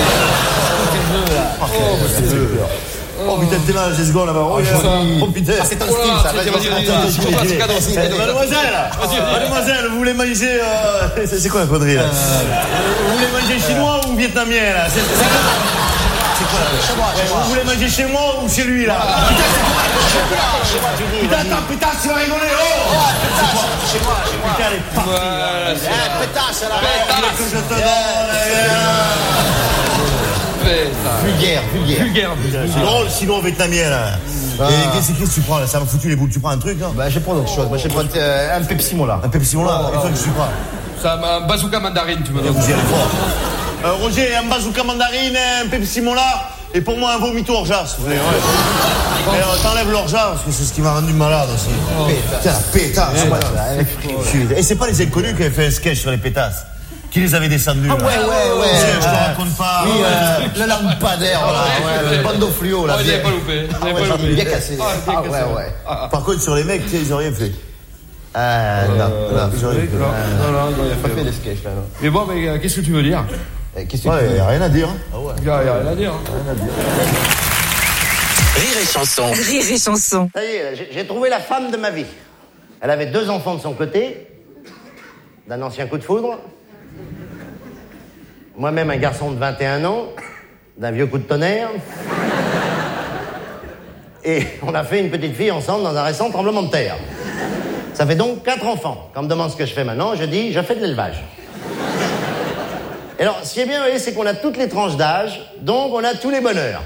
oh putain, t'es là, j'ai ce gars là-bas. Oh, ça. oh putain. Ah, c'est un Oh style, là, ça. tiens, Vas-y, vas-y, vas-y, vas-y, vas-y, c'est vas-y, c'est cadeau, vas-y, c'est vas-y, cadeau. vas-y. Mademoiselle, mademoiselle, vous voulez manger. euh, C'est c'est quoi la connerie là Vous voulez manger chinois ou vietnamien là C'est c'est quoi C'est quoi là Chez moi, chez moi. Vous voulez manger chez moi ou chez lui là Putain, c'est quoi Chez moi, tu dis, Putain, vas-y. attends, putain, tu vas rigoler. Oh Chez moi, chez moi. Putain, elle est partie. Voilà, c'est Eh, pétasse, la Qu'est-ce que je te donne Pétard. Vulgaire, vulgaire. Vulgaire. C'est drôle, sinon vietnamien là. Et qu'est-ce qu'est-ce que tu prends là Ça m'a foutu les boules. Tu prends un truc là Bah, je vais prendre autre chose. Moi, je vais prendre euh, un Pepsi Mola. Un Pepsi Mola. Et toi, qu'est-ce que tu prends Ça m'a un bazooka mandarine, tu me donnes. Vous y allez fort. Euh, Roger, un bazooka mandarine, un Pepsi Mola, et pour moi un vomito orgeat, s'il vous plaît. Ouais. Et euh, t'enlèves l'orgeat, parce que c'est ce qui m'a rendu malade aussi. Putain, la pétasse. Ouais. Et c'est pas les inconnus qui avaient fait un sketch sur les pétasses, qui les avaient descendus. Ah ouais, là. ouais, ouais. Je te Ah, raconte pas. Oui, Ouais. euh, le lampadaire, là, ouais, le bandeau fluo, là. Oh, il bien. avait pas loupé. Il Ah avait ouais, pas j'en ai loupé. bien cassé. Ah, bien Ah cassé. ouais, ouais. Par contre, sur les mecs, tiens, ils ont rien fait. Ah, non, non, Ils ont rien fait. Non, non, non, il a pas fait. fait de sketch, là, non. Mais bon, mais euh, qu'est-ce que tu veux dire? Eh, Qu'est-ce que Ouais, tu y a rien à dire. Il y a il y a rien à dire. hein. Rire et chanson. Rire et chanson. Ça y est, là, j'ai- j'ai trouvé la femme de ma vie. Elle avait deux enfants de son côté, d'un ancien coup de foudre. Moi-même, un garçon de vingt et un ans, d'un vieux coup de tonnerre. Et on a fait une petite fille ensemble dans un récent tremblement de terre. Ça fait donc quatre enfants. Quand on me demande ce que je fais maintenant, je dis, je fais de l'élevage. Et alors, ce qui est bien, vous voyez, c'est qu'on a toutes les tranches d'âge, donc on a tous les bonheurs.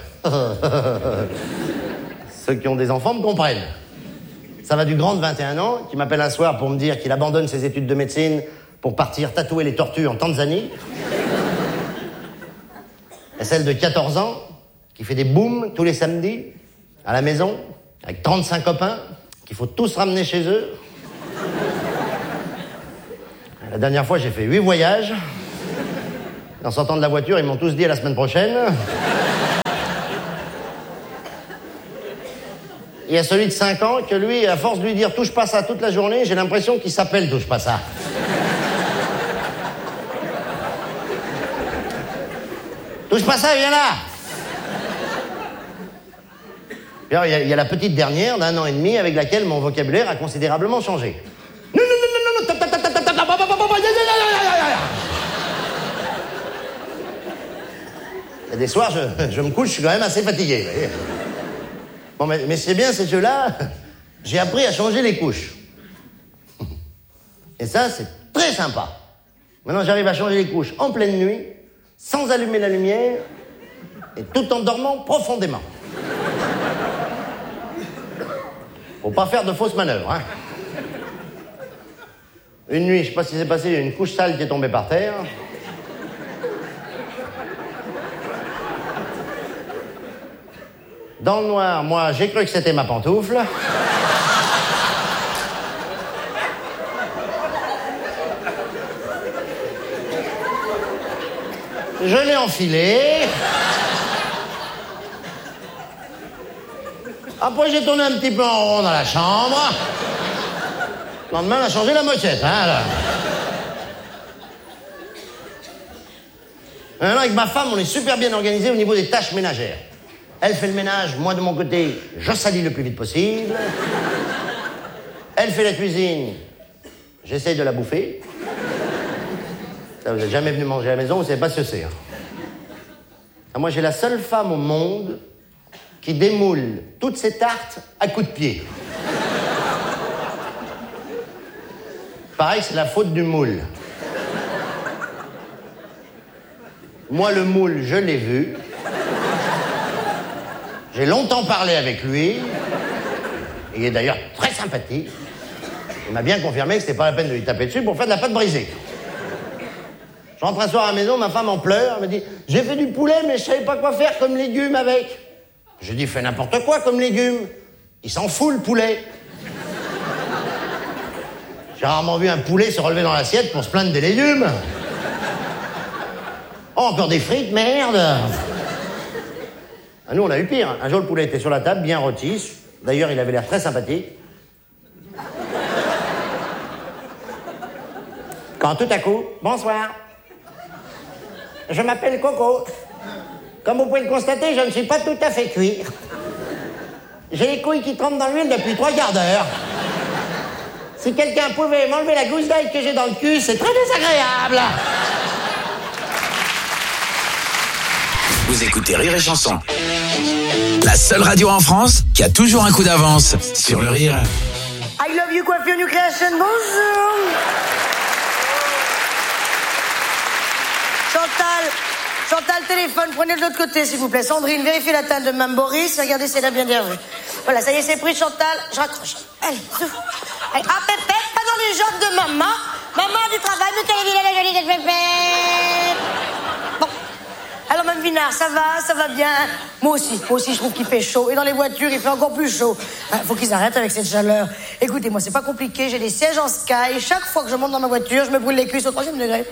Ceux qui ont des enfants me comprennent. Ça va du grand de vingt et un ans, qui m'appelle un soir pour me dire qu'il abandonne ses études de médecine pour partir tatouer les tortues en Tanzanie. y a celle de quatorze ans qui fait des booms tous les samedis à la maison avec trente-cinq copains qu'il faut tous ramener chez eux. La dernière fois, j'ai fait huit voyages. En sortant de la voiture, ils m'ont tous dit à la semaine prochaine. Il y a celui de cinq ans que lui, à force de lui dire « touche pas ça » toute la journée, j'ai l'impression qu'il s'appelle « touche pas ça ». Touche pas ça, viens là. Puis alors, il y, a, il y a la petite dernière d'un an et demi avec laquelle mon vocabulaire a considérablement changé. Non, non, non, non, non, tap, tap, tap, tap, tap, tap, il y a des soirs, je, je me couche, je suis quand même assez fatigué. Vous voyez. Bon, mais, mais c'est bien, ces jeux-là, j'ai appris à changer les couches. Et ça, c'est très sympa. Maintenant, j'arrive à changer les couches en pleine nuit, sans allumer la lumière, et tout en dormant profondément. Faut pas faire de fausses manœuvres, hein. Une nuit, je sais pas ce qui s'est passé, il y a une couche sale qui est tombée par terre. Dans le noir, moi, j'ai cru que c'était ma pantoufle. Je l'ai enfilée. Après, j'ai tourné un petit peu en rond dans la chambre. Le lendemain, on a changé la moquette, hein, là. Maintenant, avec ma femme, on est super bien organisé au niveau des tâches ménagères. Elle fait le ménage, moi, de mon côté, je salis le plus vite possible. Elle fait la cuisine, j'essaye de la bouffer. Ça, vous n'êtes jamais venu manger à la maison, vous savez pas ce que c'est. Hein. Moi, j'ai la seule femme au monde qui démoule toutes ses tartes à coups de pied. Pareil, c'est la faute du moule. Moi, le moule, je l'ai vu. J'ai longtemps parlé avec lui. Il est d'ailleurs très sympathique. Il m'a bien confirmé que c'était pas la peine de lui taper dessus pour faire de la pâte brisée. Je rentre un soir à la maison, ma femme en pleure. Elle me dit « J'ai fait du poulet, mais je savais pas quoi faire comme légumes avec. » J'ai dit « Fais n'importe quoi comme légumes. Il s'en fout, le poulet. » J'ai rarement vu un poulet se relever dans l'assiette pour se plaindre des légumes. Oh, encore des frites, merde. Ah, nous, on a eu pire. Un jour, le poulet était sur la table, bien rôti. D'ailleurs, il avait l'air très sympathique. Quand tout à coup, bonsoir. Je m'appelle Coco. Comme vous pouvez le constater, je ne suis pas tout à fait cuit. J'ai les couilles qui trempent dans l'huile depuis trois quarts d'heure. Si quelqu'un pouvait m'enlever la gousse d'ail que j'ai dans le cul, c'est très désagréable. Vous écoutez Rire et Chanson. La seule radio en France qui a toujours un coup d'avance sur le rire. I love you, coiffure New Creation, bonjour. Chantal, Chantal, téléphone, prenez de l'autre côté, s'il vous plaît. Sandrine, vérifiez la taille de Mme Boris. Regardez si elle a bien vu. Voilà, ça y est, c'est pris, Chantal. Je raccroche. Allez, souffle. Allez, ah, Pépé, pas dans les jambes de maman. Maman a du travail, mais quelle est la jolie de Pépé. Bon. Alors, Mme Vinard, ça va, ça va bien. Moi aussi, moi aussi, je trouve qu'il fait chaud. Et dans les voitures, il fait encore plus chaud. Il faut qu'ils arrêtent avec cette chaleur. Écoutez, moi, c'est pas compliqué. J'ai des sièges en sky. Chaque fois que je monte dans ma voiture, je me brûle les cuisses au troisième degré.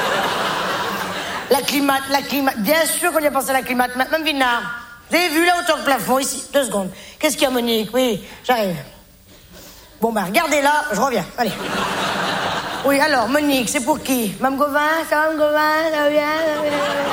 La climate, la climate. Bien sûr qu'on y a pensé à la climate. Mme Vinard, vous avez vu la hauteur de plafond ici? Deux secondes. Qu'est-ce qu'il y a, Monique? Oui, j'arrive. Bon, bah, regardez là, je reviens. Allez. Oui, alors, Monique, c'est pour qui? Mme Gauvin? Ça va, Mme Gauvin? Ça va bien? Ça va bien?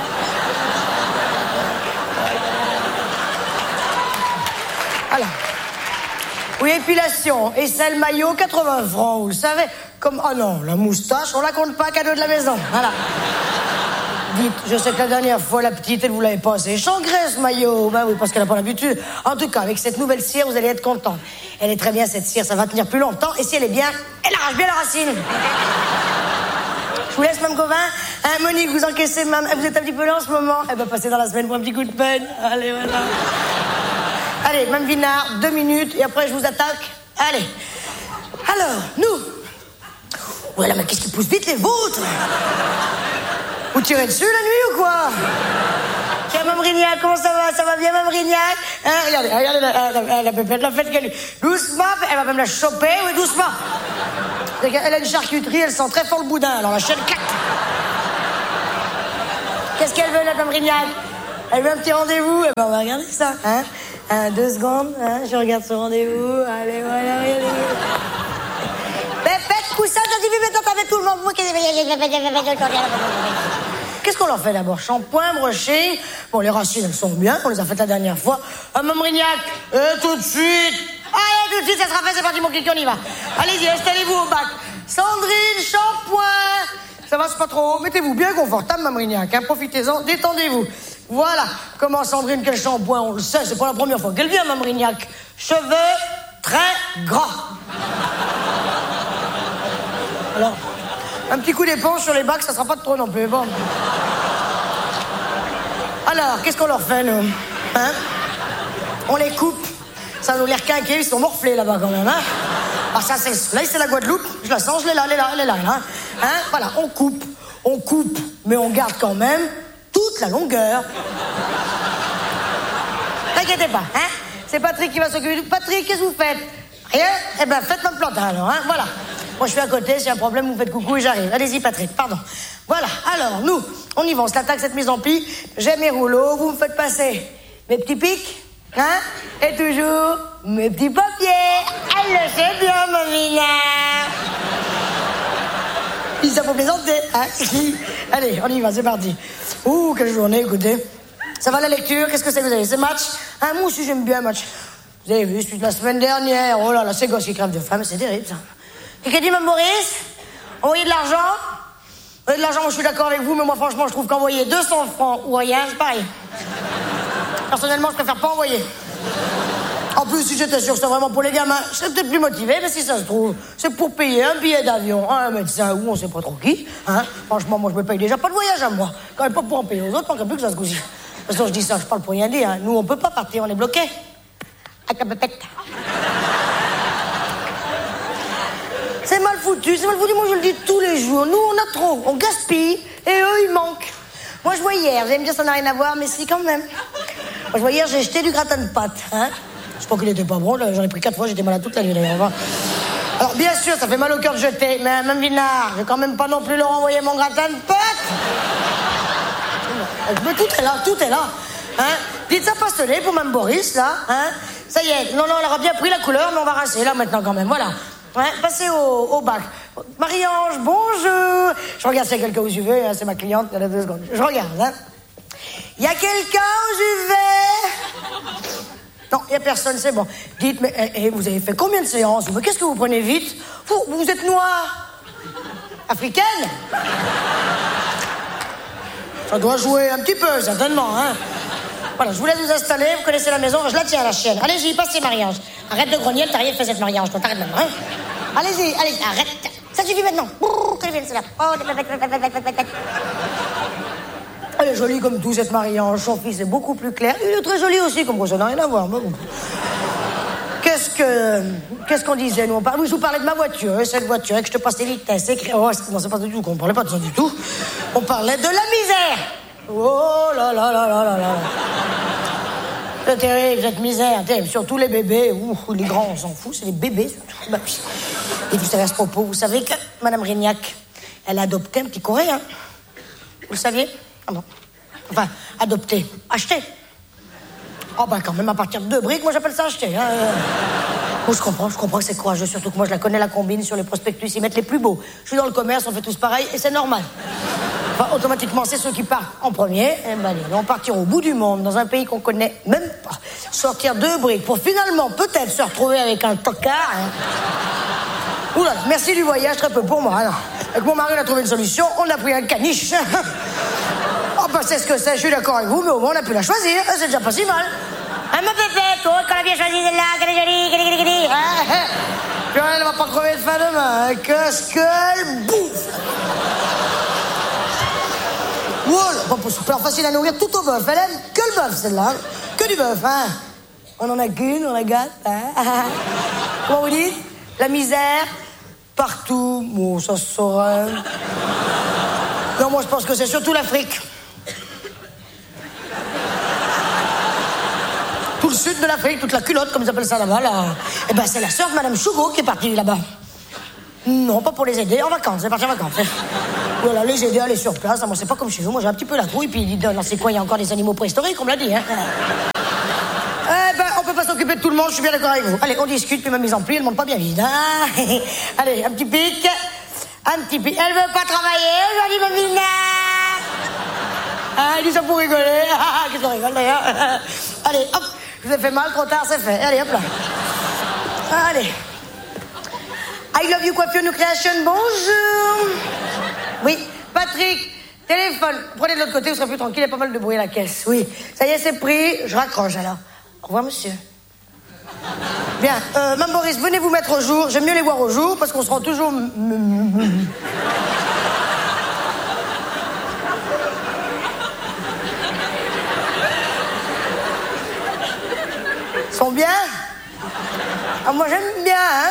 Voilà. Oui, épilation. Aisselle maillot, quatre-vingts francs, vous le savez. Comme, oh non, la moustache, on la compte pas, cadeau de la maison. Voilà. Dites, je sais que la dernière fois, la petite, elle vous l'avait pas assez changré, ce maillot. Ben oui, parce qu'elle n'a pas l'habitude. En tout cas, avec cette nouvelle cire, vous allez être content. Elle est très bien, cette cire, ça va tenir plus longtemps. Et si elle est bien, elle arrache bien la racine. Je vous laisse, Mme Gauvin. Hein, Monique, vous encaissez, Mme... Vous êtes un petit peu là en ce moment. Elle va passer dans la semaine pour un petit coup de peine. Allez, voilà. Allez, Mme Vinard, deux minutes, et après, je vous attaque. Allez. Alors, nous. Voilà, mais qu'est-ce qui pousse vite les vôtres? Vous tirez dessus la nuit ou quoi? Tiens, Mme Rignac, comment ça va? Ça va bien, Mme Rignac? Hein, regardez, regardez la, la, la pépette, la fête qu'elle... Doucement, elle va même la choper, oui, doucement. Elle a une charcuterie, elle sent très fort le boudin, alors la chaîne claque. Qu'est-ce qu'elle veut, la Mme Rignac? Elle veut un petit rendez-vous? Eh ben, on va regarder ça, hein? Un, deux secondes, hein, je regarde ce rendez-vous. Allez, voilà, regardez. Pépette, coussin, t'as dit, maintenant qu'avec tout le monde. Qu'est-ce qu'on leur fait d'abord? Shampoing, brushing. Bon, les racines, elles sont bien, on les a faites la dernière fois. Ah, Mme Rignac, euh, tout de suite. Allez, tout de suite, ça sera fait, c'est parti, mon kiki, on y va. Allez-y, installez-vous au bac. Sandrine, shampoing. Ça va, c'est pas trop haut. Mettez-vous bien confortable, Mme Rignac, hein, profitez-en, détendez-vous. Voilà. Comment Sandrine, quel shampoing, on le sait, c'est pas la première fois qu'elle vient, Mme Rignac. Cheveux très grands. Alors, un petit coup d'éponge sur les bacs, ça sera pas de trop non plus. Bon. Alors, qu'est-ce qu'on leur fait, nous? Hein? On les coupe. Ça nous l'air quinqué, ils sont morflés là-bas quand même, hein? Ah, ça, c'est... Là, c'est la Guadeloupe. Je la sens, je l'ai là, elle est là, elle est là, hein? Hein? Voilà, on coupe. On coupe, mais on garde quand même toute la longueur. T'inquiétez pas, hein? C'est Patrick qui va s'occuper. Patrick, qu'est-ce que vous faites? Rien? Eh ben, faites notre plantain, alors, hein? Voilà. Moi, je suis à côté, s'il y a un problème, vous me faites coucou et j'arrive. Allez-y, Patrick, pardon. Voilà, alors, nous, on y va, on se l'attaque, cette mise en pli. J'ai mes rouleaux, vous me faites passer mes petits pics, hein? Et toujours, mes petits papiers. Elle le sait bien, ma mina. Ça faut plaisanter, hein? Allez, on y va, c'est parti. Ouh, quelle journée, écoutez. Ça va la lecture? Qu'est-ce que c'est que vous avez? C'est match? Hein, moi aussi, j'aime bien match. Vous avez vu, celui de la semaine dernière. Oh là là, ces gosses qui crèvent de faim, c'est terrible, ça. Et qu'a dit, Mme Maurice? Envoyer de l'argent? Envoyer de l'argent, moi, je suis d'accord avec vous, mais moi, franchement, je trouve qu'envoyer deux cents francs ou rien, c'est pareil. Personnellement, je préfère pas envoyer. En plus, si j'étais sûr que c'est vraiment pour les gamins, je serais peut-être plus motivé, mais si ça se trouve, c'est pour payer un billet d'avion, un médecin ou on sait pas trop qui. Hein. Franchement, moi, je me paye déjà pas de voyage à moi. Quand même pas pour en payer aux autres, tant qu'il plus que ça se gousille. De toute façon, je dis ça, je parle pour rien dire. Hein. Nous, on peut pas partir, on est bloqués. C'est mal foutu, c'est mal foutu. Moi, je le dis tous les jours. Nous, on a trop, on gaspille, et eux, ils manquent. Moi, je vois hier, vous allez me dire ça n'a rien à voir, mais si, quand même. Moi, je vois hier, j'ai jeté du gratin de pâtes, hein. Je crois qu'il était pas bon, j'en ai pris quatre fois, j'étais malade toute la nuit d'ailleurs. Alors bien sûr, ça fait mal au cœur de jeter, mais même Vinard, je vais quand même pas non plus leur envoyer mon gratin de pâtes. Mais tout est là, tout est là. Hein? Dites ça pastonné pour Mme Boris, là. Hein? Ça y est, non, non, elle aura bien pris la couleur, mais on va rincer là maintenant quand même, voilà. Hein? Passez au, au bac. Marie-Ange, bonjour. Je regarde s'il y a quelqu'un au U V, hein, c'est ma cliente, elle a deux secondes. Je regarde, hein. Il y a quelqu'un au U V? Non, il n'y a personne, c'est bon. Dites, mais eh, eh, vous avez fait combien de séances? Mais qu'est-ce que vous prenez vite? Vous, vous êtes noire? Africaine? Ça doit jouer un petit peu, certainement, hein. Voilà, je vous laisse vous installer, vous connaissez la maison, je la tiens, la chienne. Allez-y, passez, Marie-Ange. Arrête de grogner, t'as rien fait cette Marie-Ange, toi, t'arrêtes maintenant, hein. Allez-y, allez, arrête. Ça suffit maintenant. Brrr, que vienne, c'est là. Oh, elle est jolie comme tout, cette Marie-Ange. Son fils est beaucoup plus clair. Il est très joli aussi, comme quoi ça n'a rien à voir. Bon. Qu'est-ce que... Qu'est-ce qu'on disait, nous? On parle... Oui, je vous parlais de ma voiture, hein, cette voiture, et que je te passe les vitesses. Et... Oh, non, c'est pas du tout, on parlait pas de ça du tout. On parlait de la misère. Oh là là là là là là. C'est terrible, cette misère, terrible. Surtout les bébés. Ouh, les grands, on s'en fout, c'est les bébés. Bah, et vous savez, à ce propos, vous savez que Mme Rignac, elle a adopté un petit Coréen. Vous le saviez? Ah bon. Enfin, adopter, acheter. Oh ben quand même, à partir de deux briques, moi j'appelle ça acheter. Hein. Moi je comprends, je comprends que c'est courageux, surtout que moi je la connais, la combine, sur les prospectus, ils mettent les plus beaux. Je suis dans le commerce, on fait tous pareil, et c'est normal. Enfin, automatiquement, c'est ceux qui partent en premier. Et ben, ils vont partir au bout du monde, dans un pays qu'on connaît même pas. Sortir deux briques pour finalement peut-être se retrouver avec un tocard. Hein. Oula, merci du voyage, très peu pour moi. Alors, avec mon mari, on a trouvé une solution, on a pris un caniche. Oh, bah, c'est ce que c'est, je suis d'accord avec vous, mais au moins, on a pu la choisir. C'est déjà pas si mal. Hein, ma pépette, oh, qu'on a bien choisi celle-là, qu'elle est jolie, qu'elle est jolie, qu'elle est jolie. Hein, puis elle va pas crever de faim demain. Hein. Qu'est-ce qu'elle bouffe? Voilà, pas super facile à nourrir tout au bœuf. Elle aime que le bœuf, celle-là. Que du bœuf, hein. On en a qu'une, on la gâte, hein. Comment vous dites? La misère, partout. Bon, ça se saurait. Non, moi, je pense que c'est surtout l'Afrique. le sud de l'Afrique, toute la culotte, comme ils appellent ça là-bas, là. Eh ben, c'est la sœur de Madame Chougo qui est partie là-bas. Non, pas pour les aider, en vacances, elle est partie en vacances. Voilà, les aider à aller sur place, moi c'est pas comme chez vous, moi j'ai un petit peu la trouille, puis dans ces coins il y a encore des animaux préhistoriques, on me l'a dit, hein. Eh ben, on peut pas s'occuper de tout le monde, je suis bien d'accord avec vous. Allez, on discute, puis ma mise en pli, elle monte pas bien vite, hein. Allez, un petit pic, un petit pic. Elle veut pas travailler aujourd'hui, Mamina. Ah, elle dit ça pour rigoler. Ah, qu'est-ce qu'on rigole d'ailleurs. Allez, hop, je vous ai fait mal, trop tard, c'est fait. Allez, hop là. Allez. I love you, coiffure, new creation, bonjour. Oui, Patrick, téléphone. Prenez de l'autre côté, vous serez plus tranquille, il y a pas mal de bruit à la caisse. Oui, ça y est, c'est pris, je raccroche alors. Au revoir, monsieur. Bien, euh, Mme Boris, venez vous mettre au jour. J'aime mieux les voir au jour, parce qu'on se rend toujours... Ils sont bien? Ah, moi, j'aime bien, hein?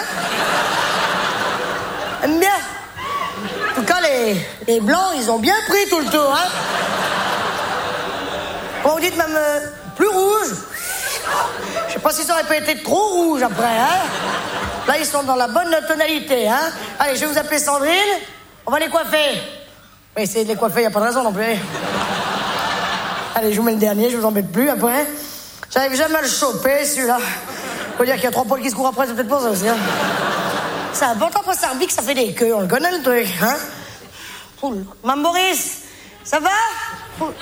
J'aime bien. En tout cas, les, les blancs, ils ont bien pris tout le tour, hein? Bon, vous dites même euh, plus rouge. Je sais pas si ça aurait pas été trop rouge après, hein? Là, ils sont dans la bonne tonalité, hein? Allez, je vais vous appeler Sandrine. On va les coiffer. On va essayer de les coiffer, y a pas de raison non plus. Allez, je vous mets le dernier, je vous embête plus après. J'arrive jamais à le choper, celui-là. Faut dire qu'il y a trois poils qui se courent après, c'est peut-être pour ça aussi, hein? C'est important pour Sarbic, ça fait des queues, on le connaît le truc, hein? Oul. Mme Boris, ça va? Oul.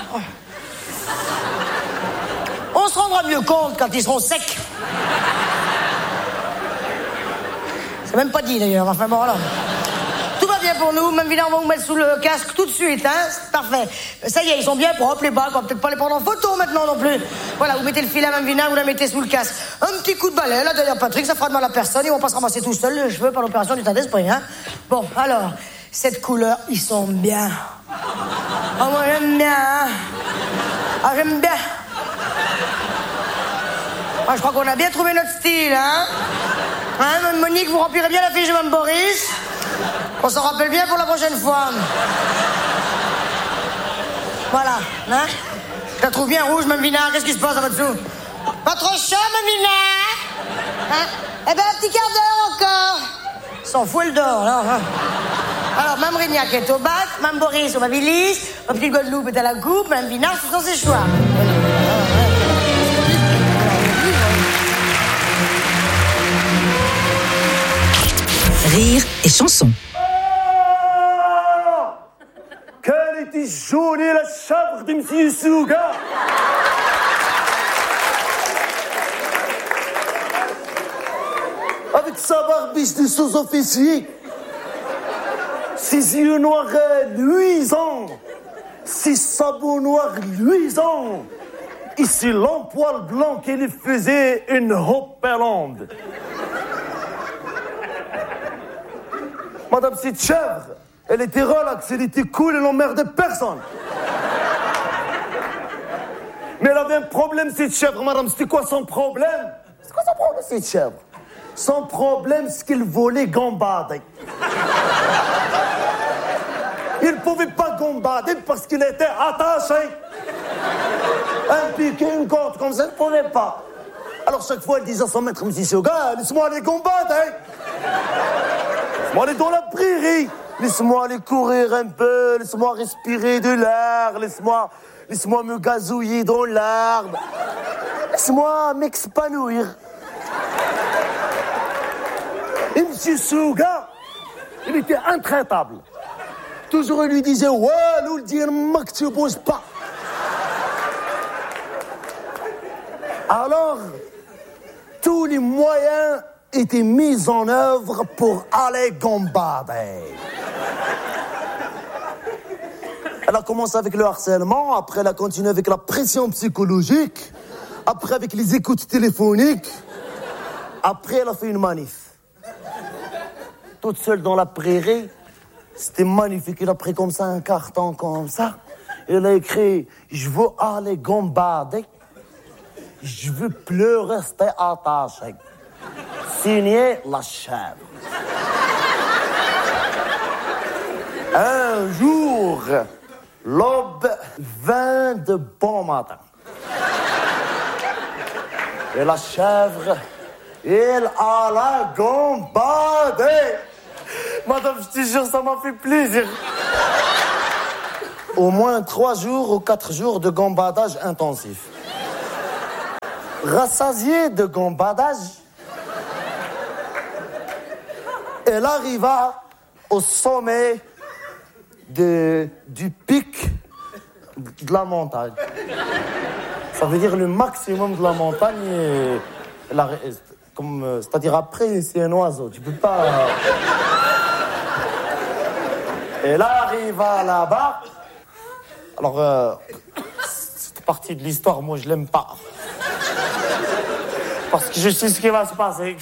On se rendra mieux compte quand ils seront secs. C'est même pas dit d'ailleurs, enfin bon, alors. Tout va bien pour nous, même Vina, on va vous mettre sous le casque tout de suite, hein? C'est parfait. Ça y est, ils sont bien propres, les balles, on va peut-être pas les prendre en photo maintenant non plus. Voilà, vous mettez le fil à Mme Vina, vous la mettez sous le casque. Un petit coup de balai, là, d'ailleurs, Patrick, ça fera de mal à personne, ils vont pas se ramasser tout seuls les cheveux par l'opération du teint d'esprit, hein? Bon, alors, cette couleur, ils sont bien. Ah, moi, j'aime bien, hein? Ah, j'aime bien. Ah, je crois qu'on a bien trouvé notre style, hein? Hein, Monique, vous remplirez bien la fiche de Mme Boris? On s'en rappelle bien pour la prochaine fois. Voilà, hein? Je la trouve bien rouge, Mme Vina. Qu'est-ce qui se passe là-dessous? Pas trop chaud, Mme Vina? Hein? Eh ben, un petit quart d'heure encore. S'en fout, elle dort, là. Hein? Alors, Mme Rignac est au bac, Mme Boris au Babilis, ma petite Guadeloupe est à la coupe, Mme Vina, ce sont ses choix. Rire et chanson. Quelle était jolie la chèvre de M. Souga! Avec sa barbiche de sous-officier, ses yeux noirs luisants, ses sabots noirs luisants, et ses longs poils blancs qui lui faisaient une repellande. Madame cette chèvre, elle était relax, elle était cool, elle n'emmerdait personne. Mais elle avait un problème, cette chèvre, madame. C'était quoi son problème? C'est quoi son problème, cette chèvre? Son problème, c'est qu'il volait gambader. Il ne pouvait pas gambader parce qu'il était attaché. Un piquet, une corde, comme ça, il ne pouvait pas. Alors chaque fois, elle disait à son maître, monsieur Soga, laisse-moi aller gambader. Laisse-moi aller dans la prairie. Laisse-moi aller courir un peu. Laisse-moi respirer de l'air. Laisse-moi, laisse-moi me gazouiller dans l'herbe. Laisse-moi m'expanouir. Et monsieur Souga, il était intraitable. Toujours, il lui disait, ouais, nous le dire, que tu ne bouges pas. Alors, tous les moyens étaient mis en œuvre pour aller gambader. Elle a commencé avec le harcèlement, après elle a continué avec la pression psychologique, après avec les écoutes téléphoniques, après elle a fait une manif. Toute seule dans la prairie, c'était magnifique. Elle a pris comme ça un carton comme ça. Elle a écrit « Je veux aller gambader. Je veux plus rester attaché. » Signé la chèvre. Un jour, l'aube vint de bon matin. Et la chèvre, elle a la gambadée. Madame, je te jure, ça m'a fait plaisir. Au moins trois jours ou quatre jours de gambadage intensif. Rassasiée de gambadage, elle arriva au sommet de, du pic de la montagne. Ça veut dire le maximum de la montagne. Et la, comme, c'est-à-dire après, c'est un oiseau. Tu peux pas... Elle arriva là-bas. Alors, euh, cette partie de l'histoire, moi, je l'aime pas. Parce que je sais ce qui va se passer.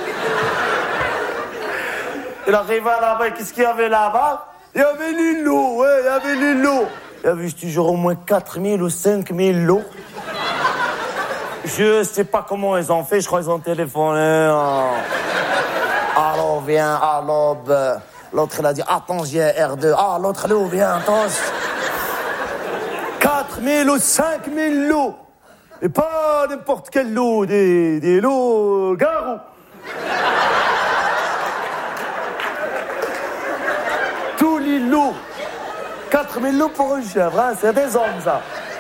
Elle arriva là-bas, et qu'est-ce qu'il y avait là-bas? Il y avait les lots, ouais, il y avait les lots. Il y avait, je te jure, au moins quatre mille ou cinq mille lots. Je sais pas comment ils ont fait, je crois qu'ils ont téléphoné. Hein. Alors, viens, à l'aube. L'autre, il a dit, attends, j'ai un R deux. Ah, l'autre, l'eau, viens, attends. quatre mille ou cinq mille lots. Et pas n'importe quel lot, des, des lots garous. Tous les lots. quatre mille lots pour une chèvre, hein, c'est des hommes, ça.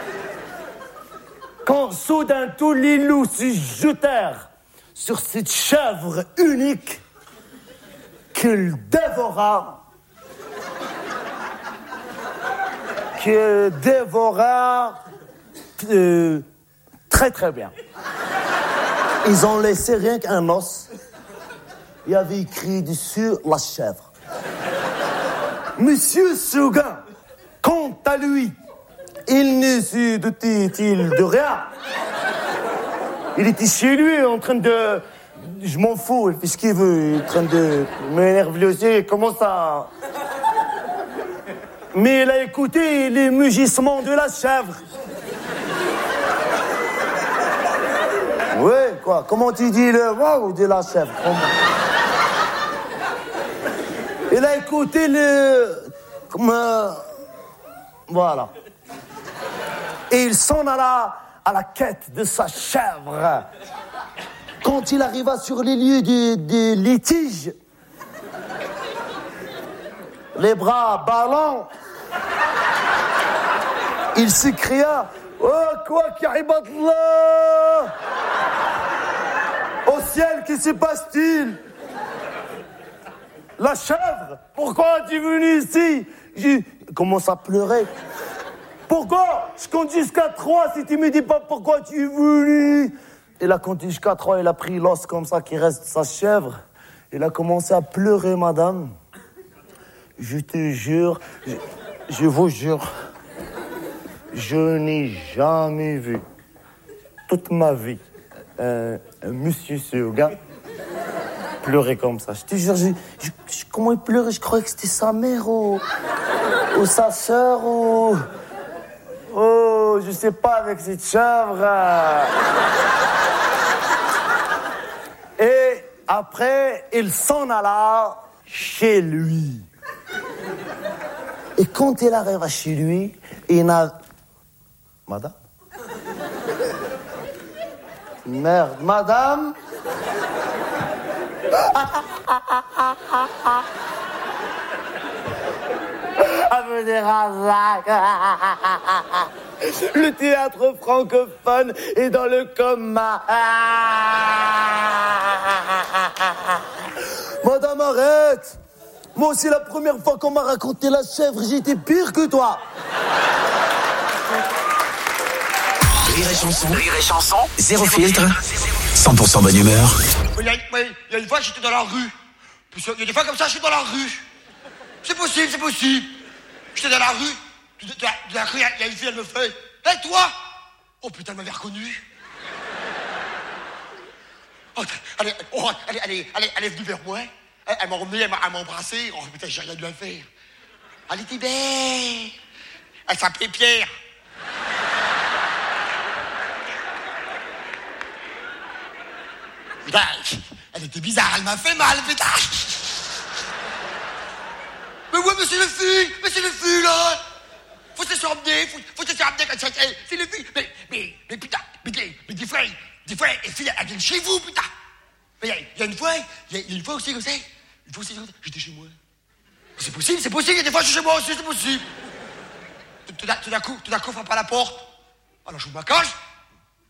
Quand soudain tous les loups se jetèrent sur cette chèvre unique qu'il dévora, qu'il dévora euh, très très bien. Ils ont laissé rien qu'un os. Il y avait écrit dessus la chèvre. Monsieur Seguin, quant à lui, il ne se doutait-il de rien. Il était chez lui en train de... Je m'en fous, il fait ce qu'il veut. Il est en train de m'énerver aussi. Comment ça? Mais il a écouté les mugissements de la chèvre. Ouais, quoi? Comment tu dis le wow de la chèvre? Comment... Il a écouté le... Comme... Euh... Voilà. Et il s'en alla à la quête de sa chèvre. Quand il arriva sur les lieux des de litiges, les bras ballants, il s'écria « Oh, quoi, Karibatullah ! Au ciel, que se passe-t-il » La chèvre, pourquoi es-tu venu ici? J'ai commencé à pleurer. Pourquoi? Je compte jusqu'à trois si tu me dis pas pourquoi tu es venu. Il a compté jusqu'à trois, il a pris l'os comme ça qui reste de sa chèvre. Il a commencé à pleurer, madame. Je te jure, je, je vous jure, je n'ai jamais vu toute ma vie un, un monsieur Seguin pleurer comme ça. Je te jure, je, je, je, comment il pleurait? Je croyais que c'était sa mère ou, ou sa sœur ou... Oh, je sais pas avec cette chèvre. Et après, il s'en alla chez lui. Et quand il arriva chez lui, il n'a... Madame? Merde, madame? Le théâtre francophone est dans le coma. Madame, arrête. Moi aussi, la première fois qu'on m'a raconté la chèvre, j'étais pire que toi. Rire et chanson. Rire et chanson. Zéro filtre. cent pour cent bonne humeur. Il y a, il y a une fois, j'étais dans la rue. Il y a des fois comme ça, je suis dans la rue. C'est possible, c'est possible. J'étais dans la rue. De, de, de, de la rue, il y a une fille, elle me fait. Hé, hey, toi? Oh putain, elle m'avait reconnu. Oh, allez, oh, allez, allez, allez, elle est venue vers moi. Elle, elle m'a emmené, elle m'a embrassé. Oh putain, j'ai rien dû la faire. Elle était belle. Elle s'appelait Pierre. Putain, elle était bizarre, elle m'a fait mal, putain. Mais ouais, mais c'est le fil, mais c'est le fil, là. Faut se faire emmener, faut, faut se faire emmener quand c'est, c'est le fil. Mais, mais, mais putain, mais des, mais des fois, des Des fois, les filles, elles viennent chez vous, putain. Il y, a, il y a une fois, il y a une fois aussi, comme ça, une fois aussi, j'étais chez moi. C'est possible, c'est possible, il y a des fois, je suis chez moi aussi, c'est possible. Tout d'un coup, tout d'un coup, on frappe à la porte. Alors, je vous ma cage.